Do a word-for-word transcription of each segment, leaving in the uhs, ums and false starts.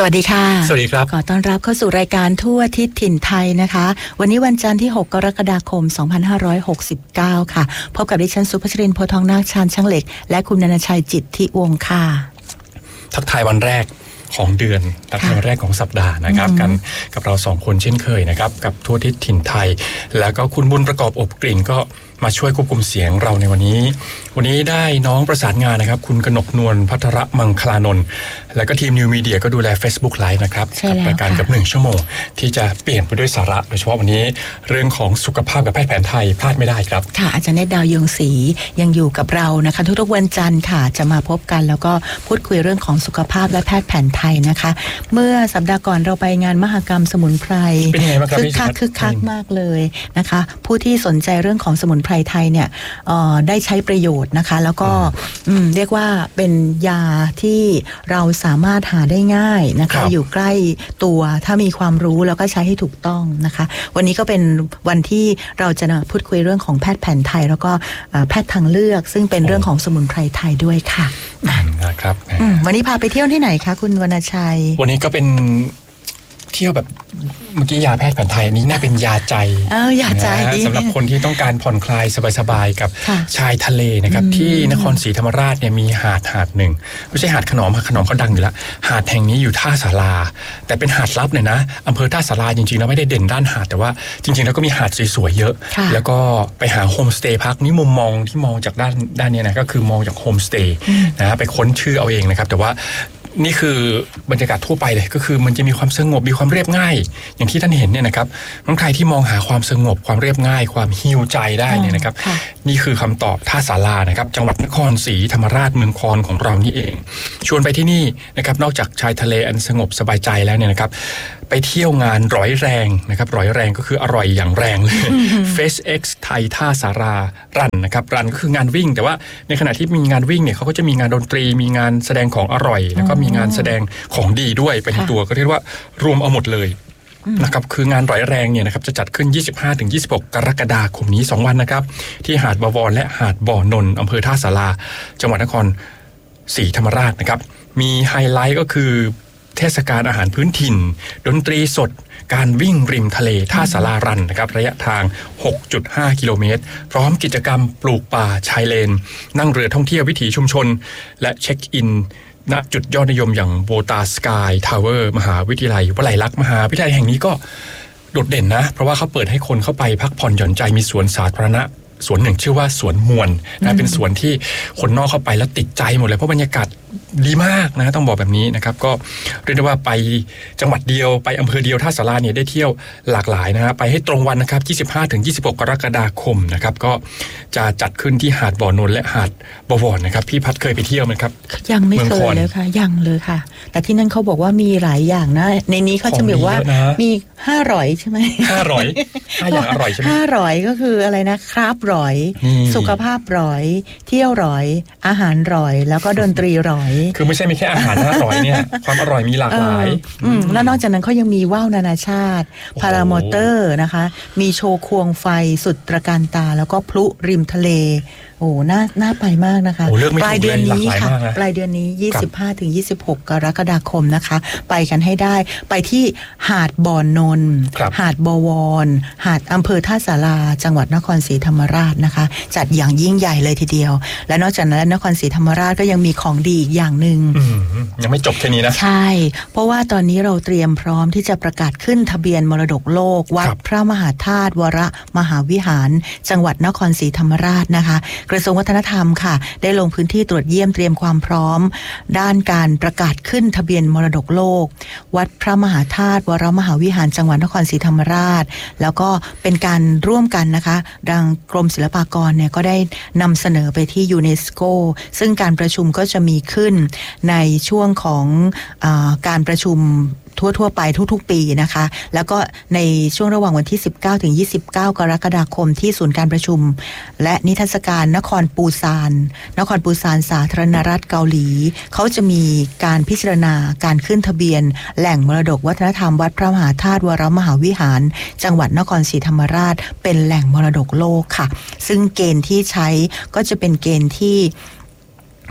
วัสดีค่ะสวัสดีครับขอต้อนรับเข้าสู่รายการทั่วทิศถิ่นไทยนะคะวันนี้วันจันทร์ที่หกกรกฎาคมสองพันห้าร้อยหกสิบเก้าค่ะพบกับดิฉันสุภชรินทร์โพธิ์ทองนาคชาญช่างเหล็กและคุณณัญชัยจิตทิวงศ์ค่ะทักทายวันแรกของเดือนทักทายวันแรกของสัปดาห์นะครับกันกับเราสองคนเช่นเคยนะครับกับทั่วทิศถิ่นไทยแล้วก็คุณบุญประกอบอบกลิ่นก็มาช่วยควบคุมเสียงเราในวันนี้วันนี้ได้น้องประสานงานนะครับคุณกนกนวลภัทรมังคลานนท์และก็ทีมนิวมีเดียก็ดูแล Facebook Live นะครับกับรายการกับหนึ่งชั่วโมงที่จะเปลี่ยนไปด้วยสาระโดยเฉพาะวันนี้เรื่องของสุขภาพกับแพทย์แผนไทยพลาดไม่ได้ครับค่ะอาจารย์เนตรดาวยงศรียังอยู่กับเรานะคะทุกๆวันจันทร์ค่ะจะมาพบกันแล้วก็พูดคุยเรื่องของสุขภาพและแพทย์แผนไทยนะคะเมื่อสัปดาห์ก่อนเราไปงานมหกรรมสมุนไพรคึกคักคึกคักมากเลยนะคะผู้ที่สนใจเรื่องของสมุนไพรไทยเนี่ยได้ใช้ประโยชน์นะคะแล้วก็เรียกว่าเป็นยาที่เราสามารถหาได้ง่ายนะคะอยู่ใกล้ตัวถ้ามีความรู้แล้วก็ใช้ให้ถูกต้องนะคะวันนี้ก็เป็นวันที่เราจะพูดคุยเรื่องของแพทย์แผนไทยแล้วก็แพทย์ทางเลือกซึ่งเป็นเรื่องของสมุนไพรไทยด้วยค่ะนะครับวันนี้พาไปเที่ยวที่ไหนคะคุณวรรณชัยวันนี้ก็เป็นเที่ยวแบบเมื่อกี้ยาแพทย์แผนไทยนี้น่าเป็นยาใจเออยาใจสำหรับคนที่ต้องการผ่อนคลายสบายๆกับชายทะเลนะครับที่นครศรีธรรมราชเนี่ยมีหาดหาดหนึ่งไม่ใช่หาดขนอมขนอมเขาดังอยู่แล้วหาดแห่งนี้อยู่ท่าสาราแต่เป็นหาดลับเนี่ยนะอำเภอท่าสาราจริงๆแล้วไม่ได้เด่นด้านหาดแต่ว่าจริงๆแล้วก็มีหาดสวยๆเยอะแล้วก็ไปหาโฮมสเตย์พักนี่มุมมองที่มองจากด้านด้านนี้นะก็คือมองจากโฮมสเตย์นะไปค้นชื่อเอาเองนะครับแต่ว่านี่คือบรรยากาศทั่วไปเลยก็คือมันจะมีความสงบมีความเรียบง่ายอย่างที่ท่านเห็นเนี่ยนะครับน้องใครที่มองหาความสงบความเรียบง่ายความฮีลใจได้เนี่ยนะครับนี่คือคำตอบท่าสารานะครับจังหวัดนครศรีธรรมราชเมืองคอนของเรานี่เองชวนไปที่นี่นะครับนอกจากชายทะเลอันสงบสบายใจแล้วเนี่ยนะครับไปเที่ยวงานร้อยแรงนะครับร้อยแรงก็คืออร่อยอย่างแรงเลย Face X ไทยท่าสารารันนะครับรันก็คืองานวิ่งแต่ว่าในขณะที่มีงานวิ่งเนี่ยเขาก็จะมีงานดนตรีมีงานแสดงของอร่อยแล้วก็มีงานแสดงของดีด้วยไปในตัวก็เรียกว่ารวมเอาหมดเลยนะครับคืองานร้อยแรงเนี่ยนะครับจะจัดขึ้น ยี่สิบห้าถึงยี่สิบหก กรกฎาคมนี้สองวันนะครับที่หาดบวรและหาดบ่อนนท์อำเภอท่าสาราจังหวัดนครศรีธรรมราชนะครับมีไฮไลท์ก็คือเทศกาลอาหารพื้นถิ่นดนตรีสดการวิ่งริมทะเลท่าสารารันนะครับระยะทาง หกจุดห้า กิโลเมตรพร้อมกิจกรรมปลูกป่าชายเลนนั่งเรือท่องเที่ยววิถีชุมชนและเช็คอินณจุดยอดนิยมอย่างโบตาสกายทาวเวอร์มหาวิทยาลัยวลัยลักษณ์มหาวิทยาลัยแห่งนี้ก็โดดเด่นนะเพราะว่าเขาเปิดให้คนเข้าไปพักผ่อนหย่อนใจมีสวนสาธารณะสวนหนึ่งชื่อว่าสวนมวลนะเป็นสวนที่คนนอกเข้าไปแล้วติดใจหมดเลยเพราะบรรยากาศดีมากนะต้องบอกแบบนี้นะครับก็เรียกได้ว่าไปจังหวัดเดียวไปอำเภอเดียวท่าสาราเนี่ยได้เที่ยวหลากหลายนะฮะไปให้ตรงวันนะครับ ยี่สิบห้าถึงยี่สิบหก กรกฎาคมนะครับก็จะจัดขึ้นที่หาดบ่อนนท์และหาดบวรนะครับพี่พัดเคยไปเที่ยวไหมครับยังไม่เคยเลยค่ะยังเลยค่ะแต่ที่นั่นเขาบอกว่ามีหลายอย่างนะในนี้เขาจะบอกว่ามีห้าร้อยใช่ไหมห้าร้อยห้าอย่างอร่อยใช่ไหมห้าร้อยก็คืออะไรนะคราฟร้อยสุขภาพร้อยเที่ยวร้อยอาหารร้อยแล้วก็ดนตรีร้อยคือไม่ใช่มีแค่อาหารห้าร้อยเนี่ยความอร่อยมีหลากหลายอืมแล้วนอกจากนั้นเขายังมีว่าวนานาชาติพารามอเตอร์นะคะมีโชว์ควงไฟสุดตระการตาแล้วก็พลุริมทะเลโอ้น่าน่าไปมากนะคะปลายเดือนนี้ค่ะปลายเดือนนี้ ยี่สิบห้าถึงยี่สิบหก กรกฎาคมนะคะไปกันให้ได้ไปที่หาดบ่อนนท์หาดบวรหาดอำเภอท่าสาราจังหวัดนครศรีธรรมราชนะคะจัดอย่างยิ่งใหญ่เลยทีเดียวและนอกจากนั้นนครศรีธรรมราชก็ยังมีของดีอีกอย่างนึงยังไม่จบแค่นี้นะใช่เพราะว่าตอนนี้เราเตรียมพร้อมที่จะประกาศขึ้นทะเบียนมรดกโลกวัดพระมหาธาตุวรมหาวิหารจังหวัดนครศรีธรรมราชนะคะกระทรวงวัฒนธรรมค่ะได้ลงพื้นที่ตรวจเยี่ยมเตรียมความพร้อมด้านการประกาศขึ้นทะเบียนมรดกโลกวัดพระมหาธาตุวรมหาวิหารจังหวัดนครศรีธรรมราชแล้วก็เป็นการร่วมกันนะคะดังกรมศิลปากรเนี่ยก็ได้นำเสนอไปที่ยูเนสโกซึ่งการประชุมก็จะมีขึ้นในช่วงของอ่าการประชุมทั่วๆไปทุกๆปีนะคะแล้วก็ในช่วงระหว่างวันที่สิบเก้าถึงยี่สิบเก้ากรกฎาคมที่ศูนย์การประชุมและนิทรรศการนครปูซานนครปูซานสาธารณรัฐเกาหลีเขาจะมีการพิจารณาการขึ้นทะเบียนแหล่งมรดกวัฒนธรรมวัดพระมหาธาตุวรมหาวิหารจังหวัดนครศรีธรรมราชเป็นแหล่งมรดกโลกค่ะซึ่งเกณฑ์ที่ใช้ก็จะเป็นเกณฑ์ที่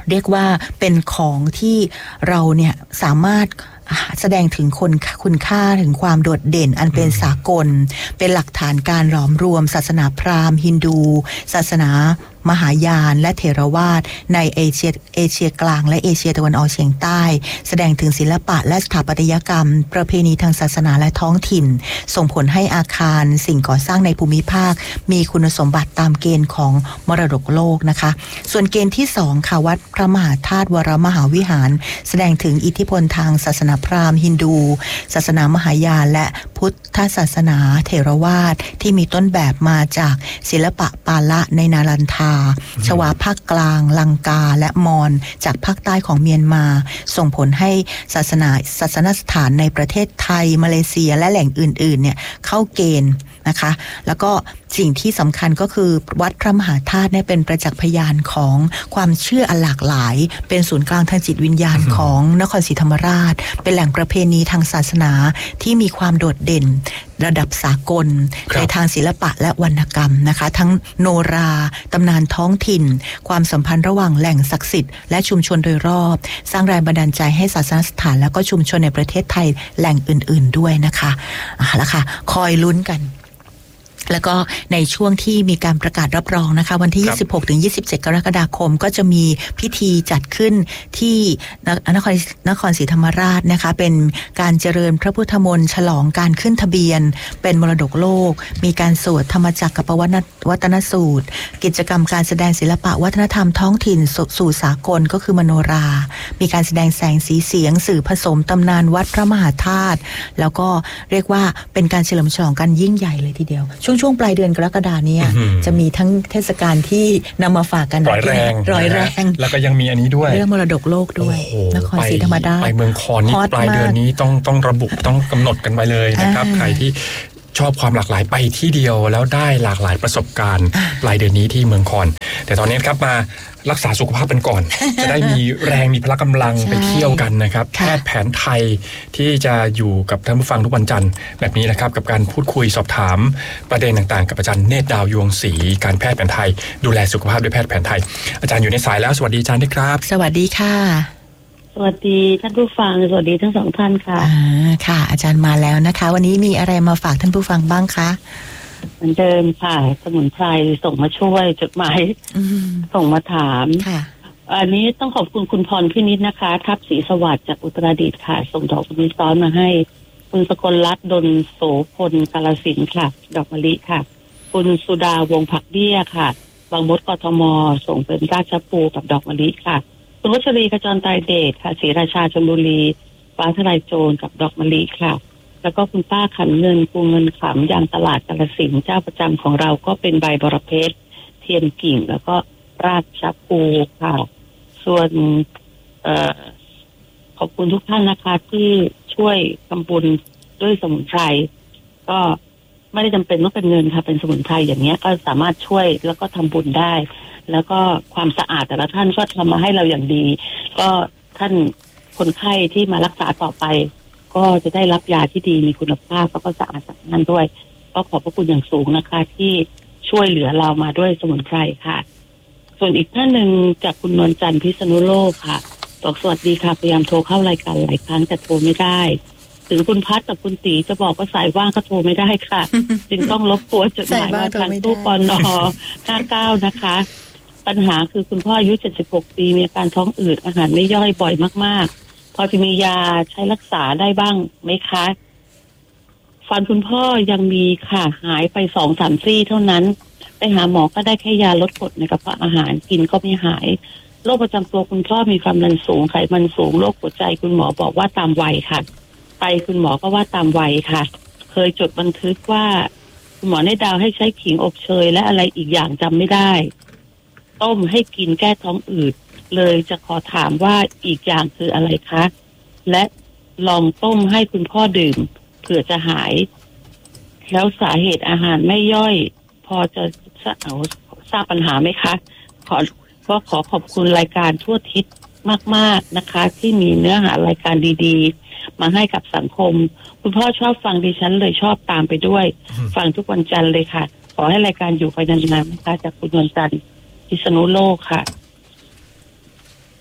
เรียกว่าเป็นของที่เราเนี่ยสามารถแสดงถึงคนคุณค่าถึงความโดดเด่นอันเป็นสากลเป็นหลักฐานการหลอมรวมศาสนาพราหมณ์ฮินดู ศาสนามหายานและเถรวาทในเอเชียเอเชียกลางและเอเชียตะวันออกเฉียงใต้แสดงถึงศิลปะและสถาปัตยกรรมประเพณีทางศาสนาและท้องถิ่นส่งผลให้อาคารสิ่งก่อสร้างในภูมิภาคมีคุณสมบัติตามเกณฑ์ของมรดกโลกนะคะส่วนเกณฑ์ที่สองค่ะวัดพระมหาธาตุวรมหาวิหารแสดงถึงอิทธิพลทางศาสนาพราหมณ์ฮินดูศาสนามหายานและพุทธศาสนาเถรวาทที่มีต้นแบบมาจากศิลปะปาละในนาลันทาชวาภาคกลางลังกาและมอญจากภาคใต้ของเมียนมาส่งผลให้ศาสนาศาสนสถานในประเทศไทยมาเลเซียและแหล่งอื่นๆเนี่ยเข้าเกณฑ์นะคะแล้วก็สิ่งที่สำคัญก็คือวัดพระมหาธาตุเนี่ยเป็นประจักษ์พยานของความเชื่ออันหลากหลายเป็นศูนย์กลางทางจิตวิญญาณของนครศรีธรรมราชเป็นแหล่งประเพณีทางศาสนาที่มีความโดดเด่นระดับสากลในทางศิลปะและวรรณกรรมนะคะทั้งโนราตำนานท้องถิ่นความสัมพันธ์ระหว่างแหล่งศักดิ์สิทธิ์และชุมชนโดยรอบสร้างแรงบันดาลใจให้ศาสนสถานและก็ชุมชนในประเทศไทยแหล่งอื่นๆด้วยนะคะอ่ะแล้วค่ะคอยลุ้นกันแล้วก็ในช่วงที่มีการประกาศรับรองนะคะวันที่ยี่สิบหกถึงยี่สิบเจ็ดกรกฎาคมก็จะมีพิธีจัดขึ้นที่นครนครศรีธรรมราชนะคะเป็นการเจริญพระพุทธมนต์ฉลองการขึ้นทะเบียนเป็นมรดกโลกมีการสวดธรรมจักรกับวัฒนสูตรกิจกรรมการแสดงศิลปะวัฒนธรรมท้องถิ่นสู่สากลก็คือมโนรามีการแสดงแสงสีเสียงสื่อผสมตำนานวัดพระมหาธาตุแล้วก็เรียกว่าเป็นการเฉลิมฉลองกันยิ่งใหญ่เลยทีเดียวช่วงช่วงปลายเดือนกรกฎาคมนี้จะมีทั้งเทศกาลที่นำมาฝากกันร้อยแรงร้อยแรงแล้วก็ยังมีอันนี้ด้วยเรื่องมรดกโลกด้วยนครศรีธรรมราชไปเมืองคอนนี่ปลายเดือนนี้ต้องต้องระบุต้องกำหนดกันไปเลยนะครับใครที่ชอบความหลากหลายไปที่เดียวแล้วได้หลากหลายประสบการณ์ปลายเดือนนี้ที่เมืองคอนแต่ตอนนี้ครับมารักษาสุขภาพกันก่อน จะได้มีแรงมีพละกำลังไปเที่ยวกันนะครับแพทย์แผนไทยที่จะอยู่กับท่านผู้ฟังทุกวันจันทร์แบบนี้นะครับกับการพูดคุยสอบถามประเด็นต่างๆกับอาจารย์เนตรดาวยวงศรีการแพทย์แผนไทยดูแลสุขภาพด้วยแพทย์แผนไทยอาจารย์อยู่ในสายแล้วสวัสดีอาจารย์ด้วยครับสวัสดีค่ะสวัสดีท่านผู้ฟังสวัสดีทั้งสองท่านค่ะอ่าค่ะอาจารย์มาแล้วนะคะวันนี้มีอะไรมาฝากท่านผู้ฟังบ้างคะเหมือนเดิมค่ะสมุนไพรส่งมาช่วยจดหมายส่งมาถามอันนี้ต้องขอบคุณคุณพรพินิจนะคะทัพศรีสวัสดิ์จากอุตรดิตถ์ค่ะส่งดอกมะลิซ้อนมาให้คุณสกลรัตน์ดลโสพลกาฬสินธุ์ค่ะดอกมะลิค่ะคุณสุดาวงผักเบี้ยค่ะบางมดกทมส่งเป็นราชปูกับดอกมะลิค่ะคุณวัชรีขจรไตรเดชค่ะศรีราชาชลบุรีฟ้าทลายโจรกับดอกมะลิค่ะแล้วก็คุณป้าขันเงินปูเงินขำยางตลาดกาฬสินธุ์เจ้าประจำของเราก็เป็นใบบรเพชรเทียนกิ่งแล้วก็ราชปูค่ะส่วนเอ่อขอบคุณทุกท่านนะคะที่ช่วยทำบุญด้วยสมุนไพรก็ไม่ได้จำเป็นต้องเป็นเงินค่ะเป็นสมุนไพรอย่างเงี้ยก็สามารถช่วยแล้วก็ทำบุญได้แล้วก็ความสะอาดแต่ละท่านก็ทำมาให้เราอย่างดีก็ท่านคนไข้ที่มารักษาต่อไปก็จะได้รับยาที่ดีมีคุณภาพแล้วก็สะอาดสะอ้านด้วยก็ขอบพระคุณอย่างสูงนะคะที่ช่วยเหลือเรามาด้วยสมุนไพรค่ะส่วนอีกท่านหนึ่งจากคุณนวลจันทร์พิษณุโลกค่ะบอกสวัสดีค่ะพยายามโทรเข้ารายการหลายครั้งแต่โทรไม่ได้ถึงคุณพัฒกับคุณตีจะบอกว่าสายว่างก็โทรไม่ได้ค่ะจึงต้องรบกวนจดหมายมาทางตู้ปนห้าเก้านะคะปัญหาคือคุณพ่ออายุเจ็ดสิบหกปีมีอาการท้องอืดอาหารไม่ย่อยบ่อยมากๆพอจะมียาใช้รักษาได้บ้างไหมคะฟันคุณพ่อยังมีค่ะหายไปสองสามซี่เท่านั้นไปหาหมอก็ได้แค่ยาลดกรดในกระเพาะอาหารกินก็ไม่หายโรคประจำตัวคุณพ่อมีความดันสูงไขมันสูงโรคหัวใจคุณหมอบอกว่าตามวัยค่ะไตคุณหมอก็ว่าตามวัยค่ะเคยจดบันทึกว่าคุณหมอได้ดาวให้ใช้ขิงอบเชยและอะไรอีกอย่างจำไม่ได้ต้มให้กินแก้ท้องอืดเลยจะขอถามว่าอีกอย่างคืออะไรคะและลองต้มให้คุณพ่อดื่มเผื่อจะหายแล้วสาเหตุอาหารไม่ย่อยพอจะเอาทราบปัญหาไหมคะขอก็ขอขอบคุณรายการทั่วทิศมากๆนะคะที่มีเนื้อหารายการดีๆมาให้กับสังคมคุณพ่อชอบฟังดิฉันเลยชอบตามไปด้วยฟังทุกวันจันทร์เลยค่ะขอให้รายการอยู่ไปนานๆนะคะจากคุณนวลจันทร์พิษณุโลกค่ะ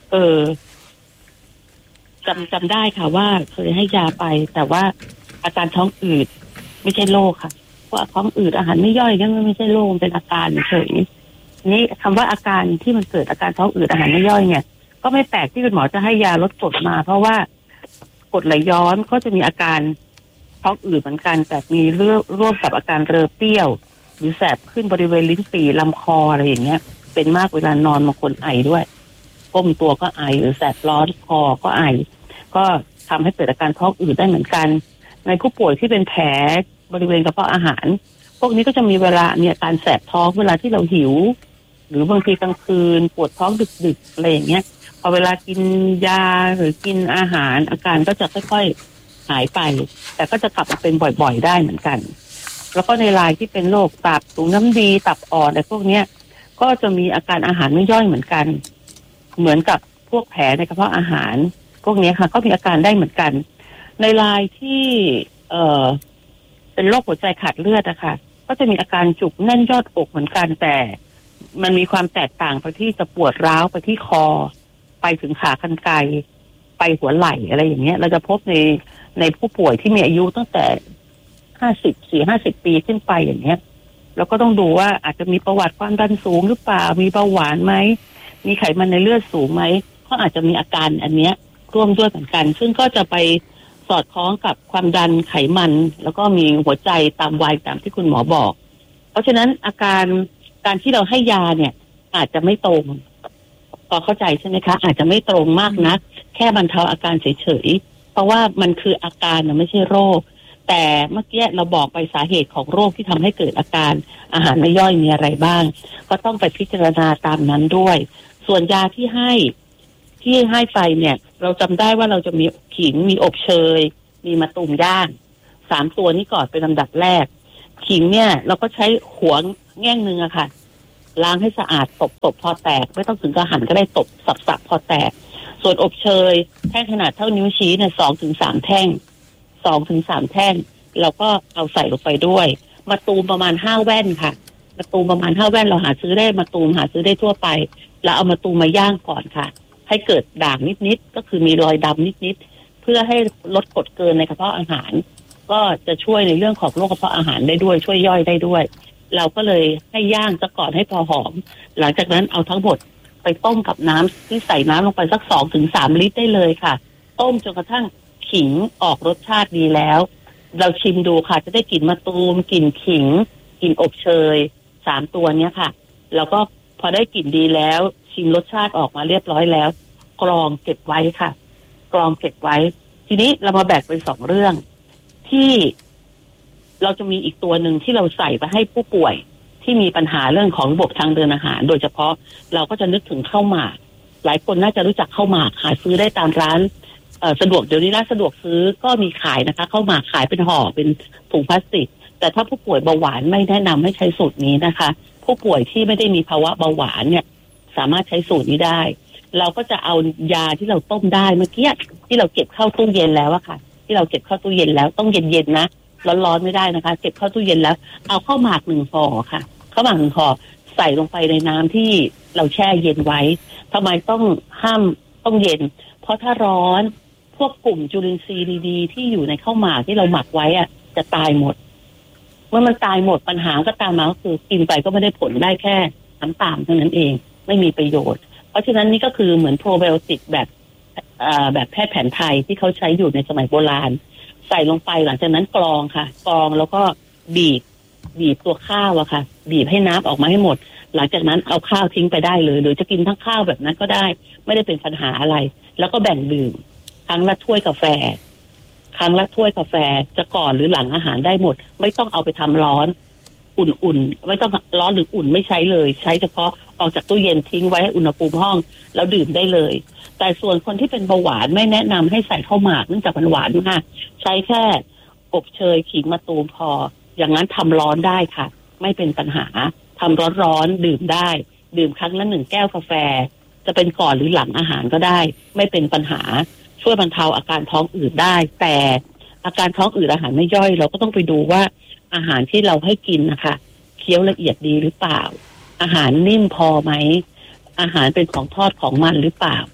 เออจำจำได้ค่ะว่าเคยให้ยาไปแต่ว่าอาการท้องอืดไม่ใช่โรคค่ะเพราะท้องอืดอาหารไม่ย่อยนั่นไม่ใช่โรคเป็นอาการเฉยนี่คำว่าอาการที่มันเกิดอาการท้องอืดอาหารไม่ย่อยเนี่ยก็ไม่แปลกที่คุณหมอจะให้ยาลดกรดมาเพราะว่ากรดไหลย้อนก็จะมีอาการท้องอืดเหมือนกันแต่มีเรื่องร่วมกับอาการเรอเปรี้ยวหรือแสบขึ้นบริเวณลิ้นปี่ลำคออะไรอย่างเงี้ยเป็นมากเวลานอนบางคนไอด้วยก้มตัวก็ไอหรือแสบร้อนคอก็ไอก็ทำให้เกิดอาการท้องอืดได้เหมือนกันในผู้ป่วยที่เป็นแผลบริเวณกระเพาะอาหารพวกนี้ก็จะมีเวลาเนี่ยการแสบท้องเวลาที่เราหิวหรือบางทีกลางคืนปวดท้องดึกๆอะไรอย่างเงี้ยพอเวลากินยาหรือกินอาหารอาการก็จะค่อยๆหายไปแต่ก็จะกลับมาเป็นบ่อยๆได้เหมือนกันแล้วก็ในรายที่เป็นโรคตับถุงน้ำดีตับอ่อนอะไรพวกเนี้ยก็จะมีอาการอาหารไม่ย่อยเหมือนกันเหมือนกับพวกแผลในกระเพาะอาหารพวกนี้ค่ะก็มีอาการได้เหมือนกันในรายที่เอ่อเป็นโรคหัวใจขาดเลือดนะคะก็จะมีอาการจุกแน่นยอดอกเหมือนกันแต่มันมีความแตกต่างไปที่จะปวดร้าวไปที่คอไปถึงขากรรไกรไปหัวไหล่อะไรอย่างเงี้ยเราจะพบในในผู้ป่วยที่มีอายุตั้งแต่ห้าสิบสี่ห้าสิบปีขึ้นไปอย่างเงี้ยแล้วก็ต้องดูว่าอาจจะมีประวัติความดันสูงหรือเปล่ามีเบาหวานไหมมีไขมันในเลือดสูงไหมก็อาจจะมีอาการอันเนี้ยร่วมด้วยเหมือนกันซึ่งก็จะไปสอดคล้องกับความดันไขมันแล้วก็มีหัวใจตามวัยตามที่คุณหมอบอกเพราะฉะนั้นอาการการที่เราให้ยาเนี่ยอาจจะไม่ตรงพอเข้าใจใช่ไหมคะอาจจะไม่ตรงมากนักแค่บรรเทาอาการเฉยๆเพราะว่ามันคืออาการนะไม่ใช่โรคแต่เมื่อกี้เราบอกไปสาเหตุของโรคที่ทำให้เกิดอาการอาหารไม่ย่อยมีอะไรบ้างก็ต้องไปพิจารณาตามนั้นด้วยส่วนยาที่ให้ที่ให้ไปเนี่ยเราจำได้ว่าเราจะมีขิงมีอบเชยมีมะตูมย่างสามตัวนี้ก่อนเป็นลำดับแรกขิงเนี่ยเราก็ใช้หัวแง่งนึงอะค่ะล้างให้สะอาดตบตบพอแตกไม่ต้องถึงกระหั่นก็ได้ตบสับสับพอแตกส่วนอบเชยแท่งขนาดเท่านิ้วชี้เนี่ยสองถึงสามแท่งสองถึงสามแท่งเราก็เอาใส่ลงไปด้วยมะตูมประมาณห้าแว่นค่ะมะตูมประมาณห้าแว่นเราหาซื้อได้มะตูมหาซื้อได้ทั่วไปเราเอามะตูมมาย่างก่อนค่ะให้เกิดด่างนิดๆก็คือมีรอยดำนิดๆเพื่อให้ลดกรดเกินในกระเพาะอาหารก็จะช่วยในเรื่องของโรคกระเพาะอาหารได้ด้วยช่วยย่อยได้ด้วยเราก็เลยให้ย่างซะก่อนให้พอหอมหลังจากนั้นเอาทั้งหมดไปต้มกับน้ำที่ใส่น้ำลงไปสักสองถึงสามลิตรได้เลยค่ะต้มจนกระทั่งขิงออกรสชาติดีแล้วเราชิมดูค่ะจะได้กลิ่นมะตูมกลิ่นขิงกลิ่นอบเชยสามตัวเนี้ยค่ะแล้วก็พอได้กลิ่นดีแล้วชิมรสชาติออกมาเรียบร้อยแล้วกรองเก็บไว้ค่ะกรองเก็บไว้ทีนี้เรามาแบ่งเป็นสองเรื่องที่เราจะมีอีกตัวหนึ่งที่เราใส่ไปให้ผู้ป่วยที่มีปัญหาเรื่องของระบบทางเดินอาหารโดยเฉพาะเราก็จะนึกถึงข้าวหมากหลายคนน่าจะรู้จักข้าวหมากหาซื้อได้ตามร้านสะดวกเดี๋ยวนี้ร้านสะดวกซื้อก็มีขายนะคะข้าวหมากขายเป็นห่อเป็นถุงพลาสติกแต่ถ้าผู้ป่วยเบาหวานไม่แนะนำให้ใช้สูตรนี้นะคะผู้ป่วยที่ไม่ได้มีภาวะเบาหวานเนี่ยสามารถใช้สูตรนี้ได้เราก็จะเอายาที่เราต้มได้เมื่อกี้ที่เราเก็บเข้าตู้เย็นแล้วอะค่ะที่เราเก็บเข้าตู้เย็นแล้วต้องเย็นๆนะร้อนๆไม่ได้นะคะเก็บเข้าตู้เย็นแล้วเอาข้าวหมากหนึ่งห่อค่ะข้าวหมากหนึ่งห่อใส่ลงไปในน้ำที่เราแช่เย็นไว้ทำไมต้องห้ามต้องเย็นเพราะถ้าร้อนพวกกลุ่มจุลินทรีย์ดีๆที่อยู่ในข้าวหมากที่เราหมักไว้อะจะตายหมดเมื่อมันตายหมดปัญหาก็ตามมาก็คือกินไปก็ไม่ได้ผลได้แค่น้ำตาลเท่านั้นเองไม่มีประโยชน์เพราะฉะนั้นนี่ก็คือเหมือนโปรไบโอติกแบบแบบแพทย์แผนไทยที่เขาใช้อยู่ในสมัยโบราณใส่ลงไปหลังจากนั้นกรองค่ะกรองแล้วก็บีบบีบตัวข้าวอะค่ะบีบให้น้ำออกมาให้หมดหลังจากนั้นเอาข้าวทิ้งไปได้เลยหรือจะกินทั้งข้าวแบบนั้นก็ได้ไม่ได้เป็นปัญหาอะไรแล้วก็แบ่งดื่มครั้งละถ้วยกาแฟครั้งละถ้วยกาแฟจะก่อนหรือหลังอาหารได้หมดไม่ต้องเอาไปทำร้อนอุ่นๆไม่ต้องร้อนหรืออุ่นไม่ใช้เลยใช้เฉพาะออกจากตู้เย็นทิ้งไว้ให้อุณหภูมิห้องแล้วดื่มได้เลยแต่ส่วนคนที่เป็นเบาหวานไม่แนะนำให้ใส่ข้าวหมากเนื่องจากมันหวานมากใช้แค่อบเชยขิงมะตูมพออย่างนั้นทำร้อนได้ค่ะไม่เป็นปัญหาทำร้อนๆดื่มได้ดื่มครั้งละหนึ่งแก้วกาแฟจะเป็นก่อนหรือหลังอาหารก็ได้ไม่เป็นปัญหาช่วยบรรเทาอาการท้องอืดได้แต่อาการท้องอืดอาหารไม่ย่อยเราก็ต้องไปดูว่าอาหารที่เราให้กินนะคะเคี้ยวละเอียดดีหรือเปล่าอาหารนิ่มพอไหมอาหารเป็นของทอดของมันหรือเปล่า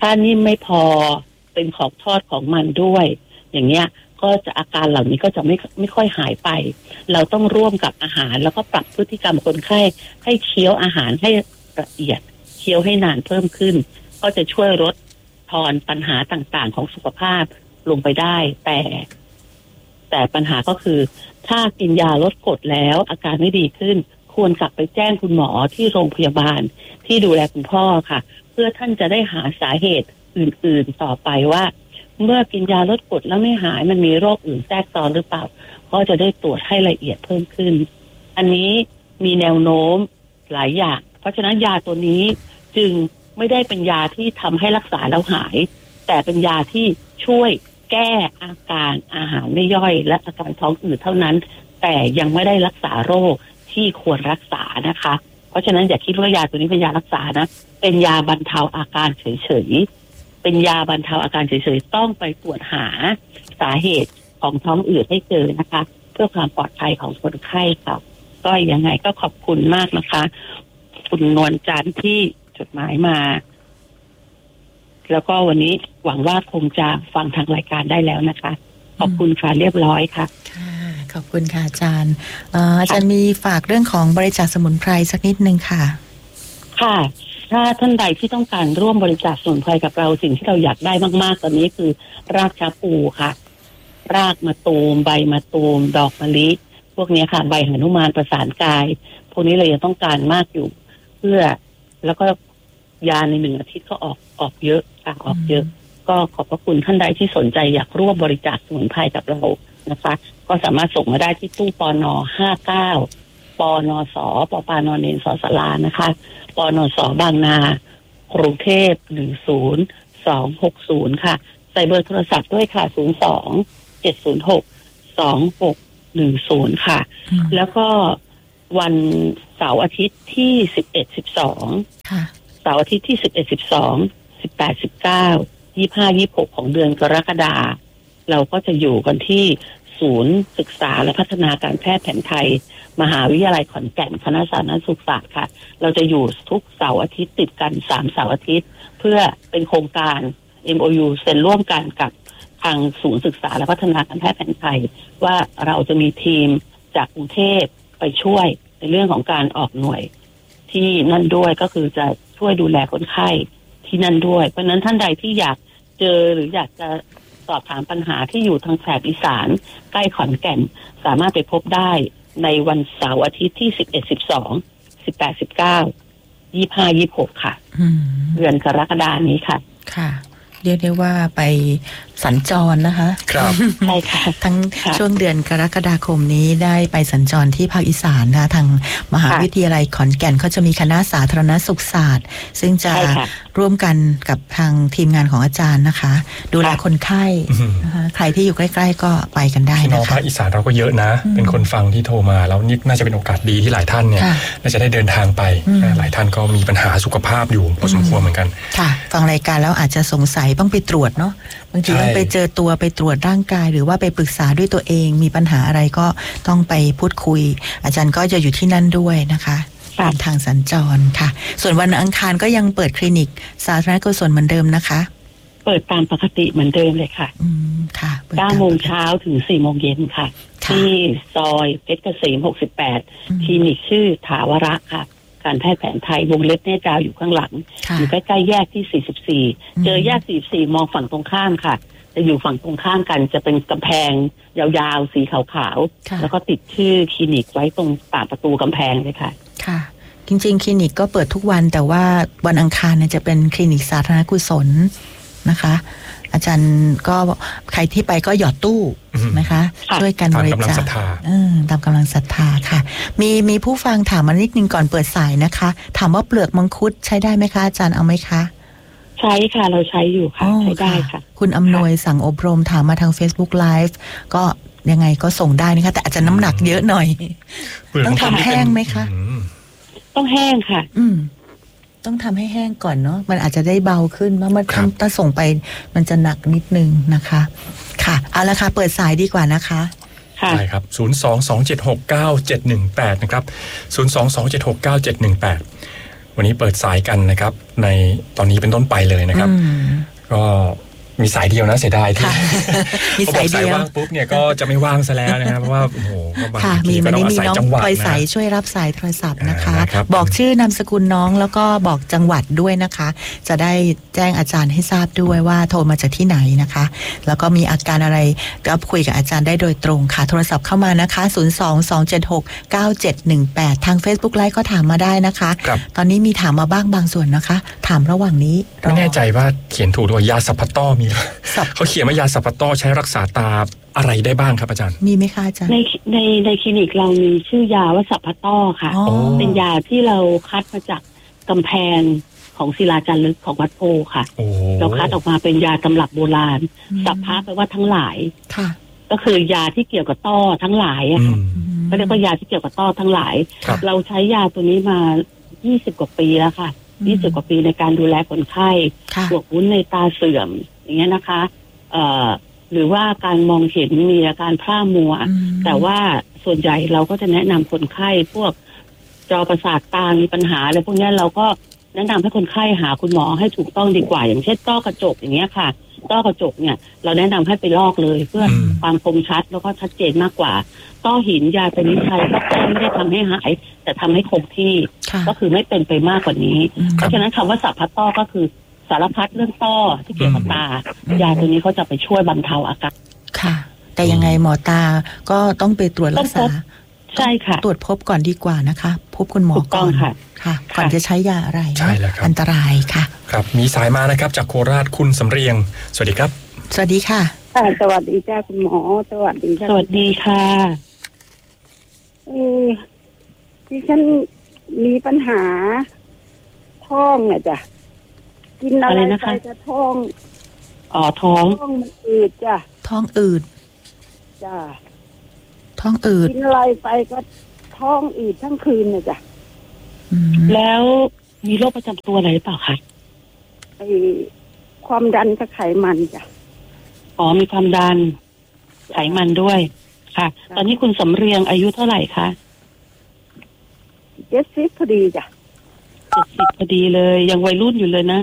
ถ้านิ่มไม่พอเป็นของทอดของมันด้วยอย่างเงี้ยก็จะอาการเหล่านี้ก็จะไม่ไม่ค่อยหายไปเราต้องร่วมกับอาหารแล้วก็ปรับพฤติกรรมคนไข้ให้เคี้ยวอาหารให้ละเอียดเคี้ยวให้นานเพิ่มขึ้นก็จะช่วยลดทอนปัญหาต่างๆของสุขภาพลงไปได้แต่แต่ปัญหาก็คือถ้ากินยาลดกรดแล้วอาการไม่ดีขึ้นควรกลับไปแจ้งคุณหมอที่โรงพยาบาลที่ดูแลคุณพ่อค่ะเพื่อท่านจะได้หาสาเหตุอื่นๆต่อไปว่าเมื่อกินยาลดกรดแล้วไม่หายมันมีโรคอื่นแทรกซ้อนหรือเปล่าก็จะได้ตรวจให้ละเอียดเพิ่มขึ้นอันนี้มีแนวโน้มหลายอย่างเพราะฉะนั้นยาตัวนี้จึงไม่ได้เป็นยาที่ทำให้รักษาแล้วหายแต่เป็นยาที่ช่วยแก้อาการอาหารไม่ย่อยและอาการท้องอืดเท่านั้นแต่ยังไม่ได้รักษาโรคที่ควรรักษานะคะเพราะฉะนั้นอย่าคิดว่ายาตัวนี้เป็นยารักษานะเป็นยาบรรเทาอาการเฉยๆเป็นยาบรรเทาอาการเฉยๆต้องไปตรวจหาสาเหตุของท้องอืดให้เจอนะคะเพื่อความปลอดภัยของคนไข้ค่ะก็ยังไงก็ขอบคุณมากนะคะคุณนวลจันทร์ที่จดหมายมาแล้วก็วันนี้หวังว่าคงจะฟังทางรายการได้แล้วนะคะขอบคุณค่ะเรียบร้อยค่ะค่ะขอบคุณค่ะอาจารย์อาจารย์มีฝากเรื่องของบริจาคสมุนไพรสักนิดนึงค่ะค่ะถ้าท่านใดที่ต้องการร่วมบริจาคสมุนไพรกับเราสิ่งที่เราอยากได้มากๆตอนนี้คือรากชาปูค่ะรากมะตูมใบมะตูมดอกมะลิพวกนี้ค่ะใบหนุมานประสานกายพวกนี้เรายังต้องการมากอยู่เพื่อแล้วก็ยาในหนึ่งอาทิตย์ก็ออกออกเยอะค่ะออกเยอะก็ขอบพระคุณท่านใดที่สนใจอยากร่วมบริจาคสมุนไพรกับเรานะคะก็สามารถส่งมาได้ที่ตู้ปนห้าเก้าปนสปปานเนนสศลานะคะปนสบางนากรุงเทพหนึ่งศูนย์สองหกศูนย์ค่ะใส่เบอร์โทรศัพท์ด้วยค่ะศูนย์สองเจ็ดศูนย์หกสองหกหนึ่งศูนย์ค่ะแล้วก็วันเสาร์อาทิตย์ที่สิบเอ็ดสิบสองเสาร์อาทิตย์ที่สิบเอ็ดสิบสองสิบแปดสิบเก้ายี่ห้ายี่หกของเดือนกรกฎาคมเราก็จะอยู่กันที่ศูนย์ศึกษาและพัฒนาการแพทย์แผนไทยมหาวิทยาลัยขอนแก่นคณะสาธารณสุขศาสตร์ค่ะเราจะอยู่ทุกเสาร์อาทิตย์ติดกันสามเสาร์อาทิตย์เพื่อเป็นโครงการ เอ็ม โอ ยู เซ็นร่วมกันกับทางศูนย์ศึกษาและพัฒนาการแพทย์แผนไทยว่าเราจะมีทีมจากกรุงเทพไปช่วยในเรื่องของการออกหน่วยที่นั่นด้วยก็คือจะช่วยดูแลคนไข้ที่นั่นด้วยเพราะนั้นท่านใดที่อยากเจอหรืออยากจะสอบถามปัญหาที่อยู่ทางแถบอีสานใกล้ขอนแก่นสามารถไปพบได้ในวันเสาร์อาทิตย์ที่สิบเอ็ด สิบสอง สิบแปด สิบเก้า ยี่ห้า ยี่หกค่ะเดือนกรกฎาคมนี้ค่ะค่ะเรียกได้ว่าไปสัญจรนะคะครับใช่ค่ะทั้งช่วงเดือนกรกฎาคมนี้ได้ไปสัญจรที่ภาคอีสานนะคะทางมหาวิทยาลัยขอนแก่นเขาจะมีคณะสาธารณสุขศาสตร์ซึ่งจะร่วมกันกับทางทีมงานของอาจารย์นะคะดูแลคนไข้นะคะใครที่อยู่ใกล้ๆก็ไปกันได้นะคะน้องภาคอีสานเราก็เยอะนะเป็นคนฟังที่โทรมาแล้วนี่น่าจะเป็นโอกาสดีที่หลายท่านเนี่ยน่าจะได้เดินทางไปหลายท่านก็มีปัญหาสุขภาพอยู่พอสมควรเหมือนกันค่ะฟังรายการแล้วอาจจะสงสัยต้องไปตรวจเนาะบางทีต้องไปเจอตัวไปตรวจร่างกายหรือว่าไปปรึกษาด้วยตัวเองมีปัญหาอะไรก็ต้องไปพูดคุยอาจารย์ก็จะอยู่ที่นั่นด้วยนะคะเป็นทางสัญจรค่ะส่วนวันอังคารก็ยังเปิดคลินิกสาธารณกุศลเหมือนเดิมนะคะเปิดตามปกติเหมือนเดิมเลยค่ะอืมค่ะเก้าโมงเช้าถึงสี่โมงเย็นค่ะที่ซอยเพชรเกษมหกสิบแปดคลินิกชื่อถาวระค่ะการแพทย์แผนไทยวงเล็บแน่จาวอยู่ข้างหลังอยู่ใกล้ๆแยกที่สี่สิบสี่เจอแยกสี่สิบสี่มองฝั่งตรงข้ามค่ะจะอยู่ฝั่งตรงข้ามกันจะเป็นกำแพงยาวๆสีขาวๆแล้วก็ติดชื่อคลินิกไว้ตรงปากประตูกำแพงเลยค่ะค่ะจริงๆคลินิกก็เปิดทุกวันแต่ว่าวันอังคารเนี่ยจะเป็นคลินิกสาธารณกุศลนะคะอาจารย์ก็ใครที่ไปก็หยอดตู้นะคะช่วยกันบริจาคตามกำลังศรัทธาค่ะมีมีผู้ฟังถามมานิดนึงก่อนเปิดสายนะคะถามว่าเปลือกมังคุดใช้ได้ไหมคะอาจารย์เอาไหมคะใช้ค่ะเราใช้อยู่ค่ะใช้ได้ค่ะคุณอำนวยสั่งอบรมถามมาทาง Facebook Live ก็ยังไงก็ส่งได้นะคะแต่อาจจะน้ำหนักเยอะหน่อยต้องทำแห้งไหมคะต้องแห้งค่ะอืมต้องทำให้แห้งก่อนเนาะมันอาจจะได้เบาขึ้นเพราะมันถ้าส่งไปมันจะหนักนิดนึงนะคะค่ะเอาละค่ะเปิดสายดีกว่านะคะใช่ครับศูนย์ สอง สอง เจ็ด หก เก้า เจ็ด หนึ่ง แปดนะครับศูนย์ สอง สอง เจ็ด หก เก้า เจ็ด หนึ่ง แปดวันนี้เปิดสายกันนะครับในตอนนี้เป็นต้นไปเลยนะครับก็มีสายเดียวนะเสียดายที่มีสายเดียวว่างปุ๊บเนี่ยก็จะไม่ว่างซะแล้วนะครับเพราะว่าโอ้โหก็บางทีก็ต้องอาศัยจังหวะนะคอยสายช่วยรับสายโทรศัพท์นะคะบอกชื่อนามสกุลน้องแล้วก็บอกจังหวัดด้วยนะคะจะได้แจ้งอาจารย์ให้ทราบด้วยว่าโทรมาจากที่ไหนนะคะแล้วก็มีอาการอะไรก็คุยกับอาจารย์ได้โดยตรงค่ะโทรศัพท์เข้ามานะคะศูนย์ สอง สอง เจ็ด หก เก้า เจ็ด หนึ่ง แปดทาง Facebook Live ก็ถามมาได้นะคะตอนนี้มีถามมาบ้างบางส่วนนะคะถามระหว่างนี้ไม่แน่ใจว่าเขียนถูกหรือว่ายาสัพพะต้อมีเขาเขียนว่ายาสัพพะต้อใช้รักษาตาอะไรได้บ้างครับอาจารย์มีไหมคะอาจารย์ในในในคลินิกเรามีชื่อยาว่าสัพพะต้อค่ะเป็นยาที่เราคัดมาจากกำแพงของศิลาจารึกของวัดโพค่ะเราคัดออกมาเป็นยาตำรับโบราณสัพพะแปลว่าทั้งหลายค่ะก็คือยาที่เกี่ยวกับต้อทั้งหลายอะค่ะก็เรียกว่ายาที่เกี่ยวกับต้อทั้งหลายเราใช้ยาตัวนี้มายี่สิบกว่าปีแล้วค่ะยี่สิบกว่าปีในการดูแลคนไข้ปวดวุ้นในตาเสื่อมอย่างเงี้ยนะคะเอ่อหรือว่าการมองเห็นมีอาการพร่ามัวแต่ว่าส่วนใหญ่เราก็จะแนะนำคนไข้พวกจอประสาทตามีปัญหาอะไรพวกนี้เราก็แนะนำให้คนไข้หาคุณหมอให้ถูกต้องดีกว่าอย่างเช่นต้อกระจกอย่างเงี้ยค่ะต้อกระจกเนี่ยเราแนะนำให้ไปลอกเลยเพื่อความคมชัดแล้วก็ชัดเจนมากกว่าต้อหินยาตัวนี้ใช้ก็ไม่ได้ทำให้หายแต่ทำให้คงที่ก็คือไม่เป็นไปมากกว่านี้เพราะฉะนั้นคำว่าสัพพะต้อก็คือสารพัดเรื่องต้อที่เกี่ยวกับตายาตัวนี้เขาจะไปช่วยบรรเทาอาการค่ะแต่ยังไงหมอตาก็ต้องไปตรวจรักษาใช่ค่ะตรวจพบก่อนดีกว่านะคะพบคุณหมอก่อนค่ะค่ะก่อนจะใช้ยาอะไรใช่แล้วครับอันตรายค่ะครับมีสายมานะครับจากโคราชคุณสำเรียงสวัสดีครับสวัสดีค่ะค่ะสวัสดีจ้าคุณหมอสวัสดีสวัสดีค่ะเออที่ฉันมีปัญหาท้องอ่ะจ้ะกินอะไรไปจะท้องอ๋อท้องท้องมันอืดจ้ะท้องอืดจ้ะท้องอืดกินอะไรไปก็ท้องอืดทั้งคืนเลยจ้ะแล้วมีโรคประจำตัวอะไรเปล่าคะไอความดันกับไขมันจ้ะอ๋อมีความดันไขมันด้วยค่ะตอนนี้คุณสำเรียงอายุเท่าไหร่คะเจ็ดสิบพอดีจ้ะเจ็ดสิบพอดีเลยยังวัยรุ่นอยู่เลยนะ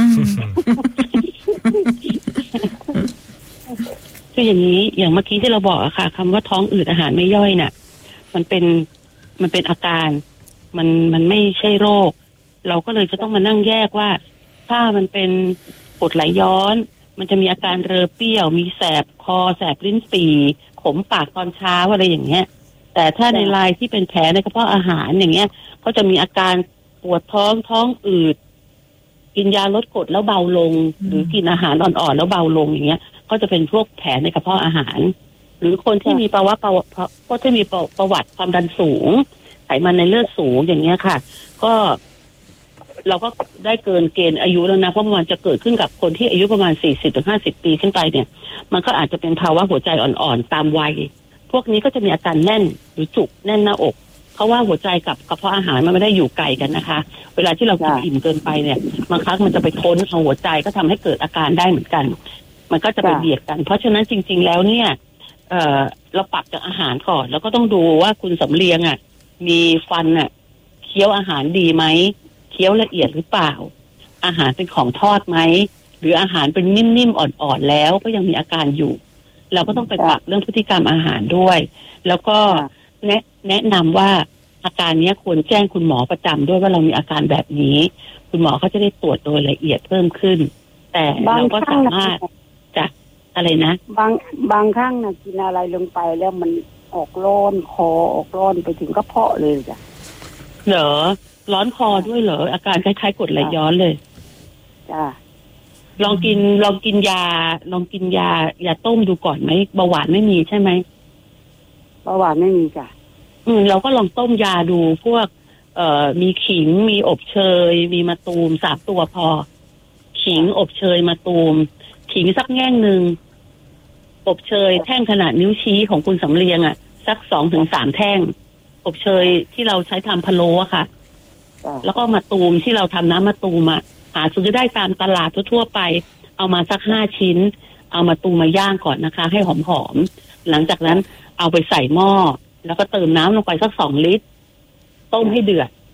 คืออย่างนี้อย่างเมื่อกี้ที่เราบอกอะค่ะคำว่าท้องอืดอาหารไม่ย่อยน่ะมันเป็นมันเป็นอาการมันมันไม่ใช่โรคเราก็เลยจะต้องมานั่งแยกว่าถ้ามันเป็นกรดไหลย้อนมันจะมีอาการเรอเปรี้ยวมีแสบคอแสบลิ้นปี่ขมปากตอนเช้าอะไรอย่างเงี้ยแต่ถ้าในรายที่เป็นแผลในกระเพาะอาหารอย่างเงี้ยก็จะมีอาการปวดท้องท้องอืดกินยาลดกรดแล้วเบาลงหรือกินอาหารอ่อนๆแล้วเบาลงอย่างเงี้ยก็จะเป็นพวกแผลในกระเพาะอาหารหรือคนที่มีภาวะก็จะมีประวัติความดันสูงไขมันในเลือดสูงอย่างเงี้ยค่ะก็เราก็ได้เกินเกณฑ์อายุแล้วนะเพราะมันจะเกิดขึ้นกับคนที่อายุประมาณ สี่สิบถึงห้าสิบ ปีขึ้นไปเนี่ยมันก็อาจจะเป็นภาวะหัวใจอ่อนๆตามวัยพวกนี้ก็จะมีอาการแน่นหรือจุกแน่นหน้าอกเพราะว่าหัวใจกับกระเพาะอาหารมันไม่ได้อยู่ไกลกันนะคะเวลาที่เรากินอิ่มเกินไปเนี่ยบางครั้งมันจะไปทนเอาหัวใจก็ทำให้เกิดอาการได้เหมือนกันมันก็จะไปเบียดกันเพราะฉะนั้นจริงๆแล้วเนี่ยเอ่อเราปรับจากอาหารก่อนแล้วก็ต้องดูว่าคุณสำเรียงอ่ะมีฟันอ่ะเคี้ยวอาหารดีไหมเคี้ยวละเอียดหรือเปล่าอาหารเป็นของทอดไหมหรืออาหารเป็นนิ่มๆอ่อนๆแล้วก็ยังมีอาการอยู่เราก็ต้องไปปรับเรื่องพฤติกรรมอาหารด้วยแล้วก็แนะแนะนำว่าอาการนี้ควรแจ้งคุณหมอประจำด้วยว่าเรามีอาการแบบนี้คุณหมอเขาจะได้ตรวจโดยละเอียดเพิ่มขึ้นแต่เราก็สามารถจะอะไรนะบางบางครั้งนะกินอะไรลงไปแล้วมันออกร้อนคอออกร้อนไปถึงกระเพาะเลยจ้ะเหรอร้อนคอด้วยเหรออาการคล้ายๆกรดไหลย้อนเลยจ้ะลองกินลองกินยาลองกินยายาต้มดูก่อนไหมเบาหวานไม่มีใช่ไหมเบาหวานไม่มีจ้ะอืมเราก็ลองต้มยาดูพวกเอ่อมีขิงมีอบเชยมีมะตูมสามตัวพอขิงอบเชยมะตูมขิงสักแง่งหนึ่งอบเชยแท่งขนาดนิ้วชี้ของคุณสำเรียงอ่ะสักสองถึงสามแท่งอบเชยที่เราใช้ทำพะโล้อะค่ะแล้วก็มะตูมที่เราทำน้ำมะตูมอ่ะหาซื้อได้ตามตลาดทั่วๆไปเอามาสักห้าชิ้นเอามะตูมมาย่างก่อนนะคะให้หอมๆหลังจากนั้นเอาไปใส่หม้อแล้วก็เติมน้ำลงไปสักสองลิตรต้มให้เดือด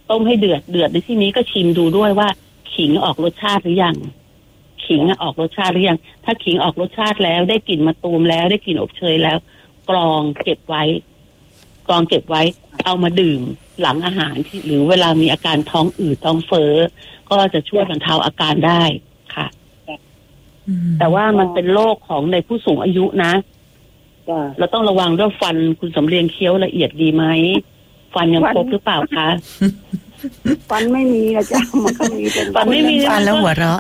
ต้มให้เดือดเดือดในที่นี้ก็ชิมดูด้วยว่าขิงออกรสชาติหรือยังขิงออกรสชาติหรือยังถ้าขิงออกรสชาติแล้วได้กลิ่นมะตูมแล้วได้กลิ่นอบเชยแล้วกรองเก็บไว้กรองเก็บไว้เอามาดื่มหลังอาหารที่หรือเวลามีอาการท้องอืดท้องเฟ้อก็จะช่วยบรรเทาอาการได้ค่ะแต่ว่ามันเป็นโรคของในผู้สูงอายุนะเราต้องระวังด้วยฟันคุณสำเรียงเคี้ยวละเอียดดีไหมฟันยังครบหรือเปล่าคะฟันไม่มีนะจ๊ะมันก็มีเป็นฟันไม่มีฟันแล้วหัวเราะ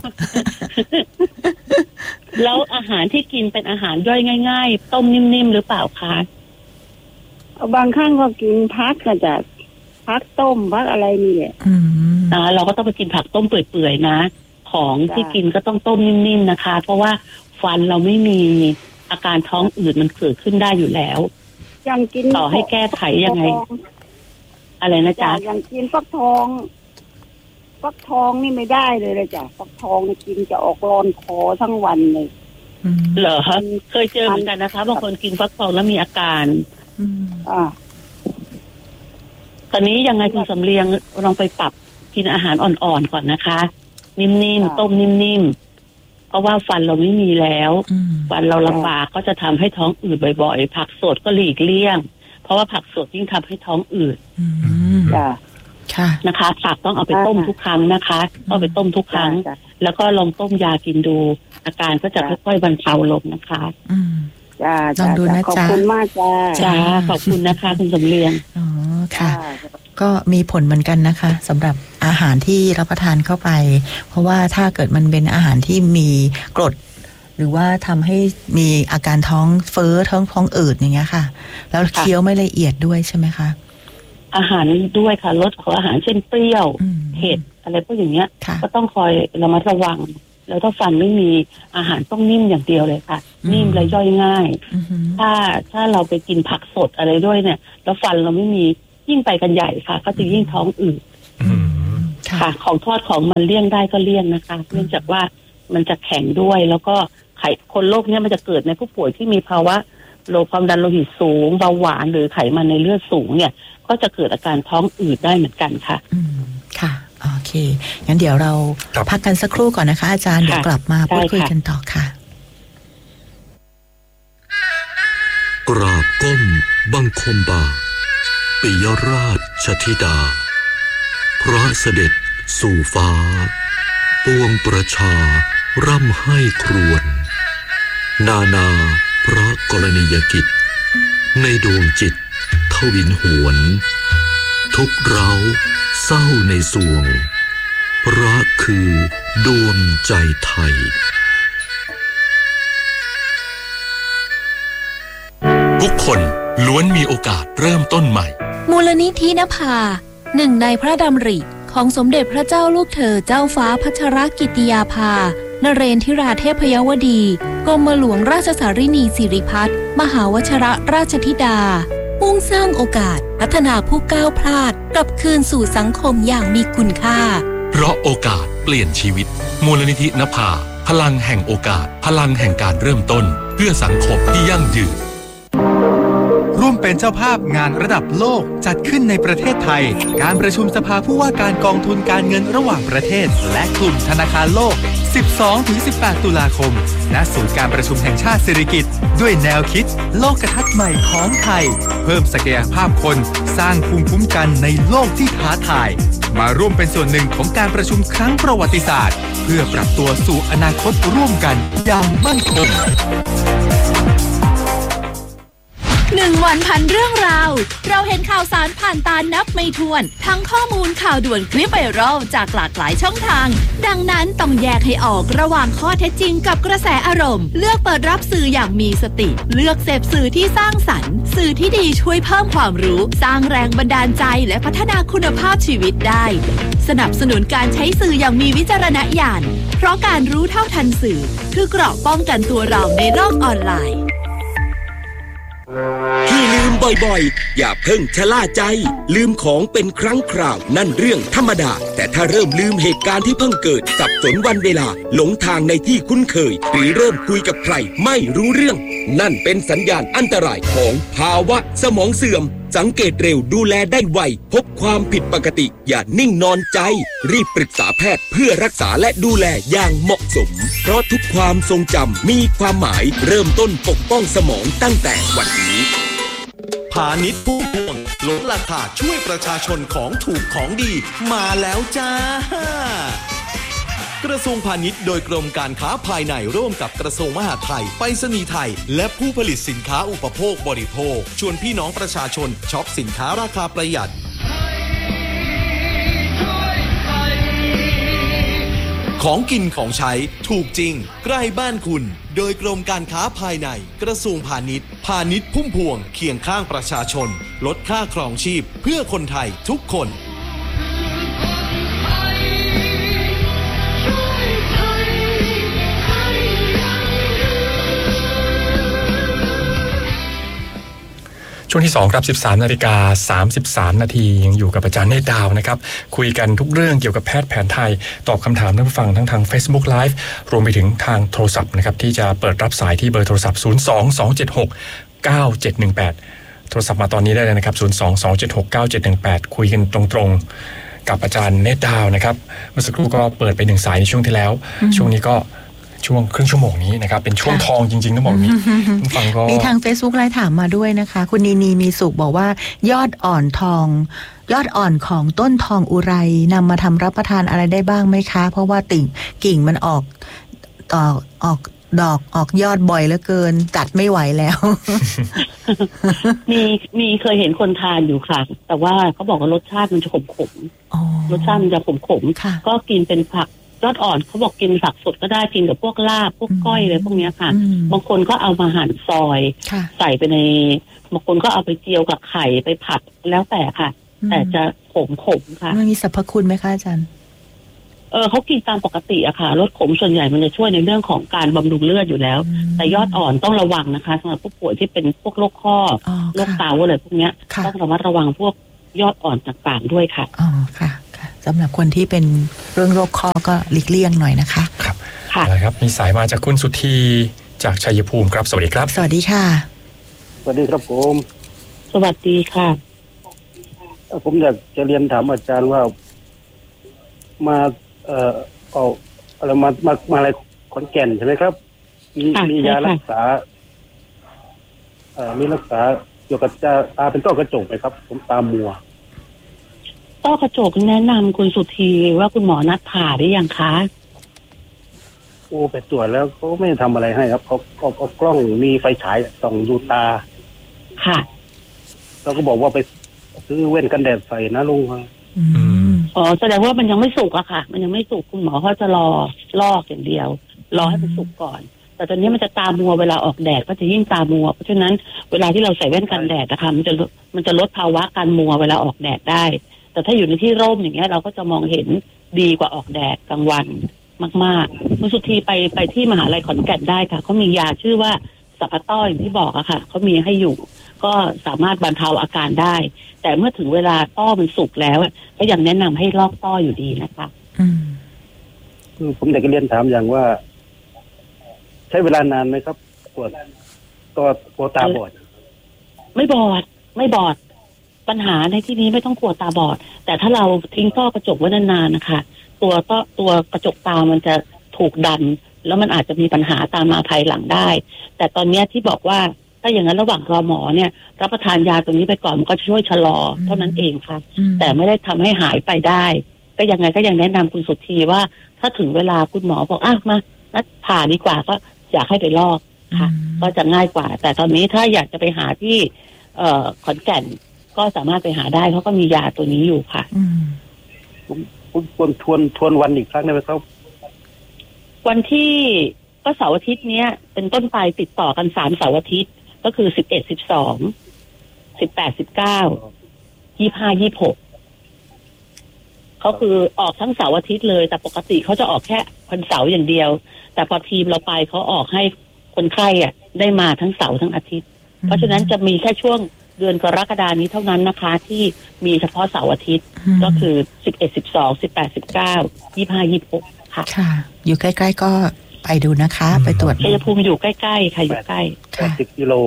แล้วอาหารที่กินเป็นอาหารย่อยง่ายๆต้มนิ่มๆหรือเปล่าคะบางครั้งก็กินพักนะจ๊ะพักต้มพักอะไรนี่แหละอ่าเราก็ต้องไปกินผักต้มเปื่อยๆนะของที่กินก็ต้องต้มนิ่มๆนะคะเพราะว่าฟันเราไม่มีอาการท้องอืดมันเกิดขึ้นได้อยู่แล้วยังกินต่อให้แก้ไขยังไงอะไรนะจ๊ะยังกินฟักทองฟักทองนี่ไม่ได้เลยเลยจ้ะฟักทองนี่กินจะออกร้อนคอทั้งวันเลยเหรอคะเคยเจอเหมือนกันนะคะบางคนกินฟักทองแล้วมีอาการอ่าตอนนี้ยังไงคุณสำเรียงลองไปปรับกินอาหารอ่อนๆก่อนนะคะนิ่มๆต้มนิ่มๆเพราะว่าฟันเราไม่มีแล้วฟันเราลำบากก็จะทำให้ท้องอืดบ่อยๆผักสดก็หลีกเลี่ยงเพราะว่าผักสดยิ่งทำให้ท้องอืดค่ะนะคะผักต้องเอาไปต้มทุกครั้งนะคะต้องไปต้มทุกครั้งแล้วก็ลองต้มยากินดูอาการก็จะค่อยๆบรรเทาลงนะคะจ้าลองดูนะจ๊ะขอบคุณมากจ้าจ้าขอบคุณนะคะคุณสำเรียงอ๋อค่ะก็มีผลเหมือนกันนะคะสำหรับอาหารที่รับประทานเข้าไปเพราะว่าถ้าเกิดมันเป็นอาหารที่มีกรดหรือว่าทำให้มีอาการท้องเฟ้อท้องท้องอืดอย่างเงี้ยค่ะแล้วเคี้ยวไม่ละเอียดด้วยใช่ไหมคะอาหารด้วยค่ะลดของอาหารเช่นเปรี้ยวเผ็ดอะไรพวกอย่างเงี้ยก็ต้องคอยระมัดระวังแล้วถ้าฟันไม่มีอาหารต้องนิ่มอย่างเดียวเลยค่ะนิ่มและย่อยง่ายถ้าถ้าเราไปกินผักสดอะไรด้วยเนี่ยแล้วฟันเราไม่มียิ่งไปกันใหญ่ค่ะก็จะยิ่งท้องอืดค่ะของทอดของมันเลี่ยงได้ก็เลี่ยงนะคะเนื่องจากว่ามันจะแข็งด้วยแล้วก็ไขคนโรคนี้มันจะเกิดในผู้ป่วยที่มีภาวะโรคความดันโลหิตสูงเบาหวานหรือไขมันในเลือดสูงเนี่ยก็จะเกิดอาการท้องอืดได้เหมือนกันค่ะอืมค่ะโอเคงั้นเดี๋ยวเราพักกันสักครู่ก่อนนะคะอาจารย์เดี๋ยวกลับมาพูดคุยกันต่อค่ะกราบก้มบังคมบาปิยราชธิดาพระเสด็จสู่ฟ้าปวงประชาร่ำให้ครวญนานาพระกรณียกิจในดวงจิตทวินหวนทุกเร้าเศร้าในสวงพระคือดวงใจไทยทุกคนล้วนมีโอกาสเริ่มต้นใหม่มูลนิธินภาหนึ่งในพระดำริของสมเด็จพระเจ้าลูกเธอเจ้าฟ้าพัชรกิติยาภานเรนทิราเทพยวดีกรมหลวงราชสารินีสิริพัฒน์มหาวชรราชธิดามุ่งสร้างโอกาสพัฒนาผู้ก้าวพลาดกลับคืนสู่สังคมอย่างมีคุณค่าเพราะโอกาสเปลี่ยนชีวิตมูลนิธินภาพลังแห่งโอกาสพลังแห่งการเริ่มต้นเพื่อสังคมที่ยั่งยืนร่วมเป็นเจ้าภาพงานระดับโลกจัดขึ้นในประเทศไทยการประชุมสภาผู้ว่าการกองทุนการเงินระหว่างประเทศและกลุ่มธนาคารโลก สิบสองถึงสิบแปด ตุลาคมณศูนย์การประชุมแห่งชาติสิริกิติ์ด้วยแนวคิดโลกทัศน์ใหม่ของไทยเพิ่มศักยภาพคนสร้างภูมิคุ้มกันในโลกที่ท้าทายมาร่วมเป็นส่วนหนึ่งของการประชุมครั้งประวัติศาสตร์เพื่อปรับตัวสู่อนาคตร่วมกันอย่างมั่นคงหนึ่งวันพันเรื่องราวเราเห็นข่าวสารผ่านตานับไม่ถ้วนทั้งข้อมูลข่าวด่วนคลิปไวรัลจากหลากหลายช่องทางดังนั้นต้องแยกให้ออกระหว่างข้อเท็จจริงกับกระแสอารมณ์เลือกเปิดรับสื่ออย่างมีสติเลือกเสพสื่อที่สร้างสรรค์สื่อที่ดีช่วยเพิ่มความรู้สร้างแรงบันดาลใจและพัฒนาคุณภาพชีวิตได้สนับสนุนการใช้สื่ออย่างมีวิจารณญาณเพราะการรู้เท่าทันสื่อคือเกราะป้องกันตัวเราในโลกออนไลน์ที่ลืมบ่อยๆอย่าเพิ่งชะล่าใจลืมของเป็นครั้งคราวนั่นเรื่องธรรมดาแต่ถ้าเริ่มลืมเหตุการณ์ที่เพิ่งเกิดสับสนวันเวลาหลงทางในที่คุ้นเคยหรือเริ่มคุยกับใครไม่รู้เรื่องนั่นเป็นสัญญาณอันตรายของภาวะสมองเสื่อมสังเกตเร็วดูแลได้ไวพบความผิดปกติอย่านิ่งนอนใจรีบปรึกษาแพทย์เพื่อรักษาและดูแลอย่างเหมาะสมเพราะทุกความทรงจำมีความหมายเริ่มต้นปกป้องสมองตั้งแต่วันนี้พาณิชย์พุ่งพวงลดราคาช่วยประชาชนของถูกของดีมาแล้วจ้ากระทรวงพาณิชย์โดยกรมการค้าภายในร่วมกับกระทรวงมหาดไทยไปรษณีย์ไทยและผู้ผลิตสินค้าอุปโภคบริโภคชวนพี่น้องประชาชนช็อปสินค้าราคาประหยัดของกินของใช้ถูกจริงใกล้บ้านคุณโดยกรมการค้าภายในกระทรวงพาณิชย์พาณิชย์พุ่มพวงเคียงข้างประชาชนลดค่าครองชีพเพื่อคนไทยทุกคนช่วงที่สองครับ สิบสามนาฬิกาสามสิบสามนาทียังอยู่กับอาจารย์เนตรดาวนะครับคุยกันทุกเรื่องเกี่ยวกับแพทย์แผนไทยตอบคำถามท่านผู้ฟังทั้งทาง Facebook Live รวมไปถึงทางโทรศัพท์นะครับที่จะเปิดรับสายที่เบอร์โทรศัพท์ศูนย์ สอง สอง เจ็ด หก เก้า เจ็ด หนึ่ง แปดโทรศัพท์มาตอนนี้ได้เลยนะครับศูนย์ สอง สอง เจ็ด หก เก้า เจ็ด หนึ่ง แปดคุยกันตรงๆกับอาจารย์เนตรดาวนะครับเมื่อสักครู่ก็เปิดไปหนึ่งสายในช่วงที่แล้วช่วงนี้ก็ช่วงครึ่งชั่วโมงนี้นะครับเป็นช่วงทองจริงๆต้องบอกนี้ฟังก็มีทาง Facebook ไลน์ถามมาด้วยนะคะคุณนีนีมีสุขบอกว่ายอดอ่อนทองยอดอ่อนของต้นทองอุไรนำมาทำรับประทานอะไรได้บ้างไหมคะเพราะว่าติ่งกิ่งมันออกต่อออกดอกออกยอดบ่อยเหลือเกินตัดไม่ไหวแล้วมีมีเคยเห็นคนทานอยู่ค่ะแต่ว่าเขาบอกว่ารสชาติมันจะขมขมรสชาติมันจะขมขมก็กินเป็นผักยอดอ่อนเขาบอกกินผักสดก็ได้กินกับพวกลาบพวกก้อยอะไรพวกนี้ค่ะบางคนก็เอามาหั่นซอยใส่ไปในบางคนก็เอาไปเจียวกับไข่ไปผัดแล้วแต่ค่ะแต่จะขมขมค่ะมันมีสรรพคุณไหมคะอาจารย์เออเขากินตามปกติอะค่ะรสขมส่วนใหญ่มันจะช่วยในเรื่องของการบำรุงเลือดอยู่แล้วแต่ยอดอ่อนต้องระวังนะคะสำหรับผู้ป่วยที่เป็นพวกโรคข้อโรคเกาต์อะไรพวกนี้ต้องระมัดระวังพวกยอดอ่อนต่างๆด้วยค่ะอ๋อค่ะสำหรับคนที่เป็นเรื่องโรคคอก็หลีกเลี่ยงหน่อยนะคะครับค่ะครับมีสายมาจากคุณสุธีจากชัยภูมิครับสวัสดีครับสวัสดีค่ะสวัสดีครับผมสวัสดีค่ะผมอยากจะเรียนถามอาจารย์ว่ามาเอ่อเอาอะไรมามามาอะไรขอนแก่นใช่ไหมครับมีมียารักษาเอ่อมีรักษาเกี่ยวกับตาเป็นต้อกระจกไหมครับผมตามัวต้อกระจกแนะนำคุณสุธีว่าคุณหมอนัดผ่าได้ยังคะโอ้ไปตรวจแล้วเขาไม่ทำอะไรให้ครับเขาเอาเอากล้องมีไฟฉายส่องดูตาค่ะเราก็บอกว่าไปซื้อเว้นกันแดดใส่นะลุงอ๋อแสดงว่ามันยังไม่สุกอะค่ะมันยังไม่สุกคุณหมอเขาจะรอลอกอย่างเดียวรอให้มันสุกก่อนแต่ตอนนี้มันจะตามัวเวลาออกแดดก็จะยิ่งตามัวเพราะฉะนั้นเวลาที่เราใส่แว่นกันแดดนะคะมันจะมันจะลดภาวะการมัวเวลาออกแดดได้แต่ถ้าอยู่ในที่ร่มอย่างเงี้ยเราก็จะมองเห็นดีกว่าออกแดดกลางวันมากๆคุณสุธีไปไปที่มหาลัยขอนแก่นได้ค่ะเขามียาชื่อว่าสัปต้ออย่างที่บอกอะค่ะเขามีให้อยู่ก็สามารถบรรเทาอาการได้แต่เมื่อถึงเวลาต้อมันสุกแล้วก็ยังแนะนำให้ลอกต้ออยู่ดีนะคะอืมผมอยากจะเรียนถามอย่างว่าใช้เวลานานไหมครับปวดตัวตัวตาบอดไม่บอดไม่บอดปัญหาในที่นี้ไม่ต้องกลัวตาบอดแต่ถ้าเราทิ้งต้อกระจกไว้นานๆนะคะตัวต้อตัวกระจกตามันจะถูกดันแล้วมันอาจจะมีปัญหาตามมาภายหลังได้แต่ตอนนี้ที่บอกว่าถ้าอย่างนั้นระหว่างรอหมอเนี่ยรับประทานยาตัวนี้ไปก่อนมันก็จะช่วยชะลอเท่านั้นเองค่ะแต่ไม่ได้ทำให้หายไปได้ก็ยังไงก็ยังแนะนำคุณสุธีว่าถ้าถึงเวลาคุณหมอบอกอ่ะมานัดผ่าดีกว่าก็อยากให้ไปลอกค่ะก็จะง่ายกว่าแต่ตอนนี้ถ้าอยากจะไปหาที่เอ่อขอนแก่นก็สามารถไปหาได้เขาก็มียาตัวนี้อยู่ค่ะผมผมควรทวนทวนวันอีกครั้งได้ไหมครับวันที่ก็เสาร์อาทิตย์เนี้ยเป็นต้นไปติดต่อกันสามเสาร์อาทิตย์ก็คือสิบเอ็ดสิบสองสิบแปดสิบเก้ายี่ห้ายี่หกเขาคือออกทั้งเสาร์อาทิตย์เลยแต่ปกติเขาจะออกแค่วันเสาร์อย่างเดียวแต่พอทีมเราไปเขาออกให้คนไข้อ่ะได้มาทั้งเสาร์ทั้งอาทิตย์เพราะฉะนั้นจะมีแค่ช่วงเดือนกรกฎานี้เท่านั้นนะคะที่มีเฉพาะเสาร์อาทิตย์ก็คือสิบเอ็ดสิบสองสิบแปดสิบเก้ายี่ห้ายี่หกค่ะค่ะอยู่ใกล้ๆก็ไปดูนะคะไปตรวจชัยภูมิอยู่ใกล้ๆค่ะอยู่ใกล้ค่ะสิบกิโลครับ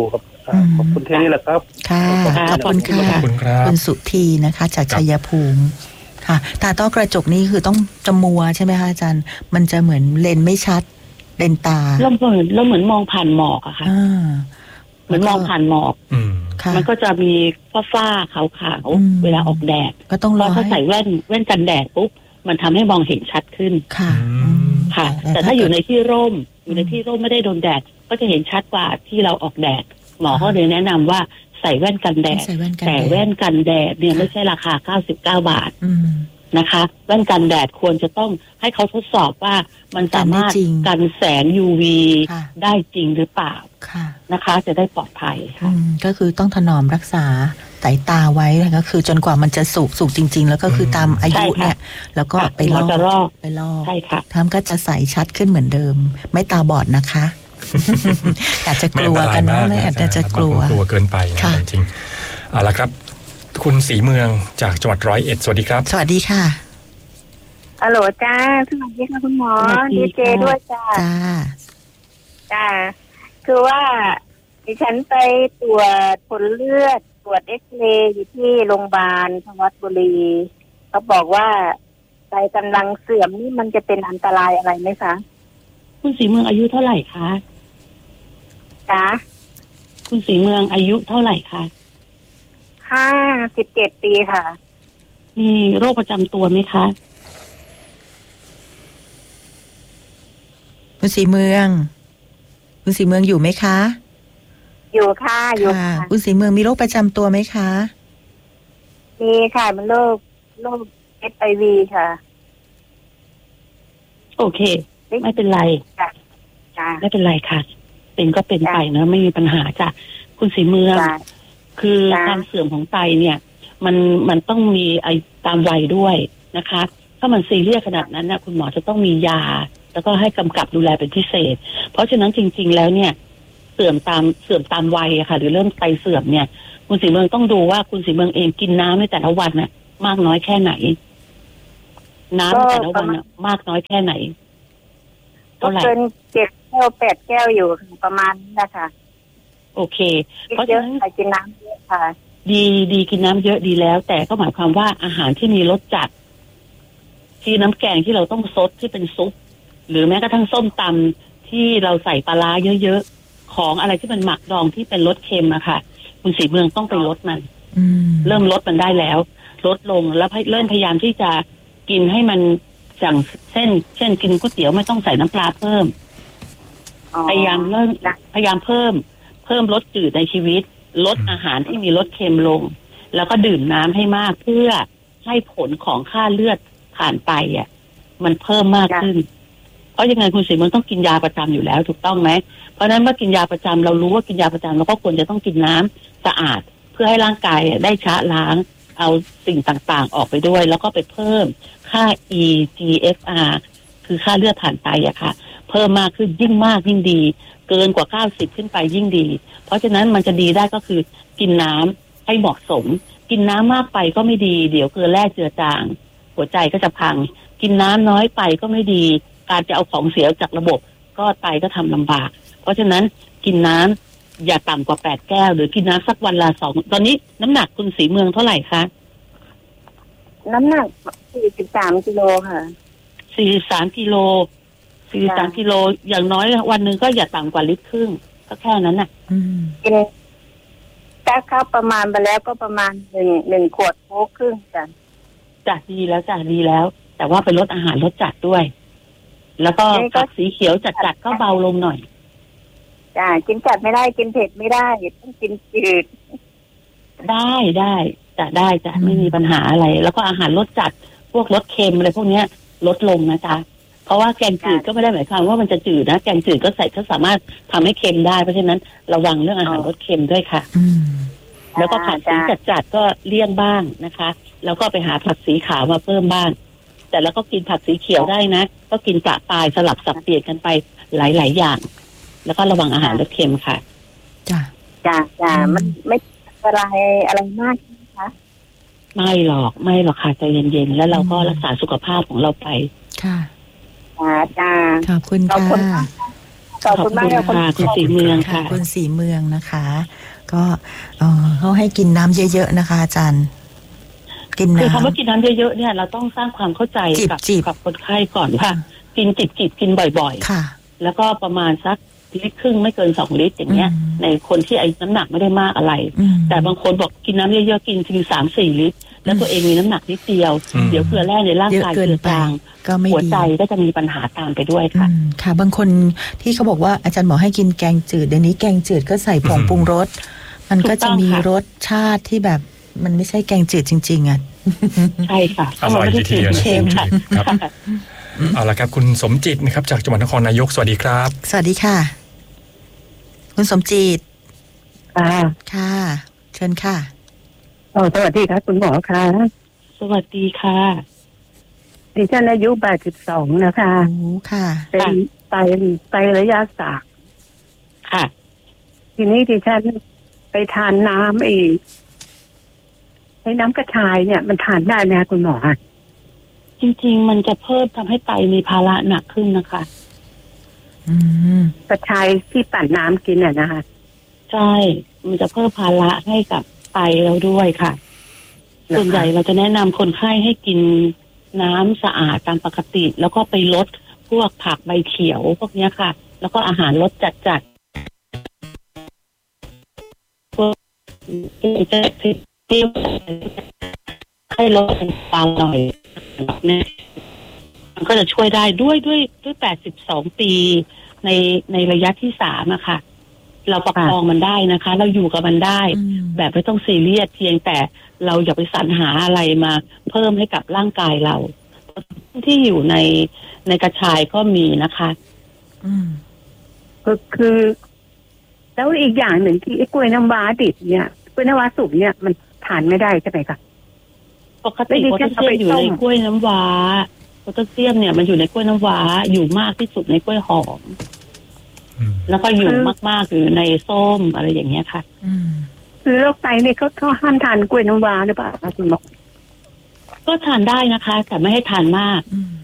ขอบคุณแค่นี้แหละครับค่ะขอบคุณค่ะคุณสุธีนะคะจากชัยภูมิค่ะตาต้อกระจกนี่คือต้องจมัวใช่ไหมคะอาจารย์มันจะเหมือนเลนไม่ชัดเลนตาเราเหมือนเราเหมือนมองผ่านหมอกอะค่ะเหมือนมองผ่านหมอกมันก็จะมีฝ้าๆขาวๆเวลาออกแดดก็ต้องรอให้ใส่แว่นแว่นกันแดดปุ๊บมันทำให้มองเห็นชัดขึ้นค่ะค่ะแต่ถ้าอยู่ในที่ร่มอยู่ในที่ร่มไม่ได้โดนแดดก็จะเห็นชัดกว่าที่เราออกแดดหมอเขาเลยแนะนำว่าใส่แว่นกันแดดแต่แว่นกันแดดเนี่ยไม่ใช่ราคาเก้าสิบเก้าบาทนะคะแว่นกันแดดควรจะต้องให้เขาทดสอบว่ามันสามารถกันแสง ยู วี ได้จริงหรือเปล่านะคะจะได้ปลอดภัยค่ะก็คือต้องถนอมรักษาสายตาไว้ก็คือจนกว่ามันจะสุกสุกจริงๆแล้วก็คือตามอายุเนี่ยแล้วก็ไปลอกไปลอกใช่ค่ะทำก็จะใสชัดขึ้นเหมือนเดิมไม่ตาบอดนะคะอาจจะกลัวกันนะไม่อาจจะกลัวกลัวเกินไปนะจริงๆเอาละครับคุณศรีเมืองจากจังหวัดร้อยเอ็ดสวัสดีครับสวัสดีค่ะฮัลโหลจ้าสวัสดีค่ะคุณหมอดีเจด้วยจ้าจ้าจ้าคือว่าดิฉันไปตรวจผลเลือดตรวจเอ็กซเรย์อยู่ที่โรงพยาบาลธวัชบุรีเขาบอกว่าไตกำลังเสื่อมนี่มันจะเป็นอันตรายอะไรไหมคะคุณศรีเมืองอายุเท่าไหร่คะจ้าคุณศรีเมืองอายุเท่าไหร่คะห้าสิบเจ็ดปีค่ะมีโรคประจำตัวไหมคะคุณศรีเมืองคุณศรีเมืองอยู่ไหมคะอยู่ค่ะอยู่ค่ะคุณศรีเมืองมีโรคประจำตัวไหมคะมีค่ะมันโรคโรค เอช ไอ วี ค่ะโอเคไม่เป็นไรจ้ะไม่เป็นไรค่ะเป็นก็เป็นไปนะไม่มีปัญหาจ้ะคุณศรีเมืองคือการเสื่อมของไตเนี่ยมันมันต้องมีไอตามวัยด้วยนะคะถ้ามันซีเรียสขนาดนั้นนะคุณหมอจะต้องมียาแล้วก็ให้กำกับดูแลเป็นพิเศษเพราะฉะนั้นจริงๆแล้วเนี่ยเสื่อมตามเสื่อมตามวัยอะค่ะหรือเริ่มไตเสื่อมเนี่ยคุณศรีเมืองต้องดูว่าคุณศรีเมืองเองกินน้ำในแต่ละวันน่ะมากน้อยแค่ไหนน้ำในแต่ละวันน่ะมากน้อยแค่ไหนเท่าไหร่เกินเจ็ดแก้วแปดแก้วอยู่ประมาณนี้นะคะโอเคเพราะฉะนั้นกินน้ำเยอะค่ะดีดีกินน้ำเยอะดีแล้วแต่ก็หมายความว่าอาหารที่มีรสจัดที่น้ำแกงที่เราต้องซดที่เป็นซุปหรือแม้กระทั่งส้มตำที่เราใส่ปลาร้าเยอะๆของอะไรที่มันหมักดองที่เป็นรสเค็มอะค่ะคุณศรีเมืองต้องไปลดมันเริ่มลดมันได้แล้วลดลงแล้วเริ่มพยายามที่จะกินให้มันอย่างเช่นเช่นกินก๋วยเตี๋ยวไม่ต้องใส่น้ำปลาเพิ่มพยายามเริ่มพยายามเพิ่มเพิ่มรสจืดในชีวิตลดอาหารที่มีรสเค็มลงแล้วก็ดื่มน้ำให้มากเพื่อให้ผลของค่าเลือดผ่านไปอ่ะมันเพิ่มมากขึ้นเพราะยังไงคุณศรีเมืองต้องกินยาประจำอยู่แล้วถูกต้องไหมเพราะฉะนั้นเมื่อกินยาประจำเรารู้ว่ากินยาประจำเราก็ควรจะต้องกินน้ำสะอาดเพื่อให้ร่างกายได้ชะล้างเอาสิ่งต่างๆออกไปด้วยแล้วก็ไปเพิ่มค่า อี จี เอฟ อาร์ คือค่าเลือดผ่านไตอะค่ะเพิ่มมากขึ้นยิ่งมากยิ่งดีเกินกว่าเก้าสิบขึ้นไปยิ่งดีเพราะฉะนั้นมันจะดีได้ก็คือกินน้ำให้เหมาะสมกินน้ำมากไปก็ไม่ดีเดี๋ยวเกลือแร่เจือจางหัวใจก็จะพังกินน้ำน้อยไปก็ไม่ดีการจะเอาของเสียจากระบบก็ไตก็ทำลำบากเพราะฉะนั้นกินน้ำอย่าต่ำกว่าแปดแก้วหรือกินน้ำสักวันละสองตอนนี้น้ำหนักคุณศรีเมืองเท่าไหร่คะน้ำหนักสี่สิบสามกิโลค่ะสี่สิบสามกิโลสี่สิบสามกิโลอย่างน้อยวันหนึ่งก็อย่าต่ำกว่าลิตรครึ่งก็แค่นั้นน่ะกินถ้าเข้าประมาณไปแล้วก็ประมาณหนึ่งหนึ่งขวดโค้กครึ่งจ้ะจัดดีแล้วจัดดีแล้วแต่ว่าไปลดอาหารลดจัดด้วยแล้วก็ผักสีเขียวจัดจัดก็เบาลงหน่อยจ้ะกินจัดไม่ได้กินเผ็ดไม่ได้ต้องกินจืดได้ได้จะได้จะไม่มีปัญหาอะไรแล้วก็อาหารรสจัดพวกรสเค็มอะไรพวกนี้ลดลงนะจ๊ะเพราะว่าแกงจืดก็ไม่ได้หมายความว่ามันจะจืดนะแกงจืดก็ใส่ก็สามารถทำให้เค็มได้เพราะฉะนั้นระวังเรื่องอาหารรสเค็มด้วยค่ะแล้วก็ผักสีจัดๆก็เลี่ยงบ้างนะคะแล้วก็ไปหาผักสีขาวมาเพิ่มบ้างแต่แล้วก็กินผักสีเขียวได้นะก็กินปลาปลายสลับสับเปลี่ยนกันไปหลายๆอย่างแล้วก็ระวังอาหารรสเค็มค่ะจ้ะจ้ะจ้ะมันไม่อะไรอะไรมากนะคะไม่หรอกไม่หรอกค่ะใจเย็นๆแล้วเราก็รักษาสุขภาพของเราไปค่ะจ้าขอบคุณค่ะขอบคุณมากค่ะคุณศรีเมืองค่ะคุณศรีเมืองนะคะก็เอ่อเขาให้กินน้ำเยอะๆนะคะอาจารย์กินน้ำคือคำว่ากินน้ำเยอะๆเนี่ยเราต้องสร้างความเข้าใจกับกับคนไข้ก่อนว่ากินจิบๆกินบ่อยๆค่ะแล้วก็ประมาณสักลิตรครึ่งไม่เกินสองลิตรอย่างเงี้ยในคนที่ไอ้น้ำหนักไม่ได้มากอะไรแต่บางคนบอกกินน้ำเยอะๆกินทีสามสี่ลิตรแล้วตัวเองมีน้ำหนักนิดเดียวเดี๋ยวเกลือแร่ในร่างกายเกินจางหัวใจก็จะมีปัญหาตามไปด้วยค่ะค่ะบางคนที่เขาบอกว่าอาจารย์บอกให้กินแกงจืดเดี๋ยวนี้แกงจืดก็ใส่ผงปรุงรสมันก็จะมีรสชาติที่แบบมันไม่ใช่แกงจืดจริงๆอ่ะใช่ค่ะอร่อยทีเดียวนะครับเอาละครับคุณสมจิตนะครับจากจังหวัดนครนายกสวัสดีครับสวัสดีค่ะคุณสมจิตค่ะค่ะเชิญค่ะโอ้สวัสดีครับคุณหมอค่ะสวัสดีค่ะดิฉันอายุแปดสิบสองนะคะโอ้ค่ะเป็นไตไตระยะสามค่ะทีนี้ดิฉันไปทานน้ำอีกไอ้น้ำกระชายเนี่ยมันทานได้ไหมคุณหมอจริงๆมันจะเพิ่มทำให้ไตมีภาระหนักขึ้นนะคะอืมกระชายที่ปั่นน้ำกินอ่ะนะคะใช่มันจะเพิ่มภาระให้กับไตเราด้วยค่ะส่วนใหญ่เราจะแนะนำคนไข้ให้กินน้ำสะอาดตามปกติแล้วก็ไปลดพวกผักใบเขียวพวกนี้ค่ะแล้วก็อาหารรสจัดๆพวกจะที่ให้ลดเบาหน่อยเนี่ยมันก็จะช่วยได้ด้วยด้วยด้วยแปดสิบสองปีในในระยะที่สามอะค่ะเราประคองมันได้นะคะเราอยู่กับมันได้แบบไม่ต้องซีเรียสเพียงแต่เราอย่าไปสรรหาอะไรมาเพิ่มให้กับร่างกายเราที่อยู่ในในกระชายก็มีนะคะอืมก็คือแล้วอีกอย่างหนึ่งที่กล้วยน้ำว้าดิบเนี่ยกล้วยน้ำว้าสุกเนี่ยมันทานไม่ได้ใช่ไหมคะปกติโพแทสเซียมอยู่ในกล้วยน้ำว้าโพแทสเซียมเนี่ยมันอยู่ในกล้วยน้ำว้าอยู่มากที่สุดในกล้วยหอมแล้วก็อยู่มากๆอยู่ในส้มอะไรอย่างเงี้ยค่ะคือโรคไตเนี่ยเขาเขาห้ามทานกล้วยน้ำว้าหรือเปล่าคะคุณหมอก็ทานได้นะคะแต่ไม่ให้ทานมาก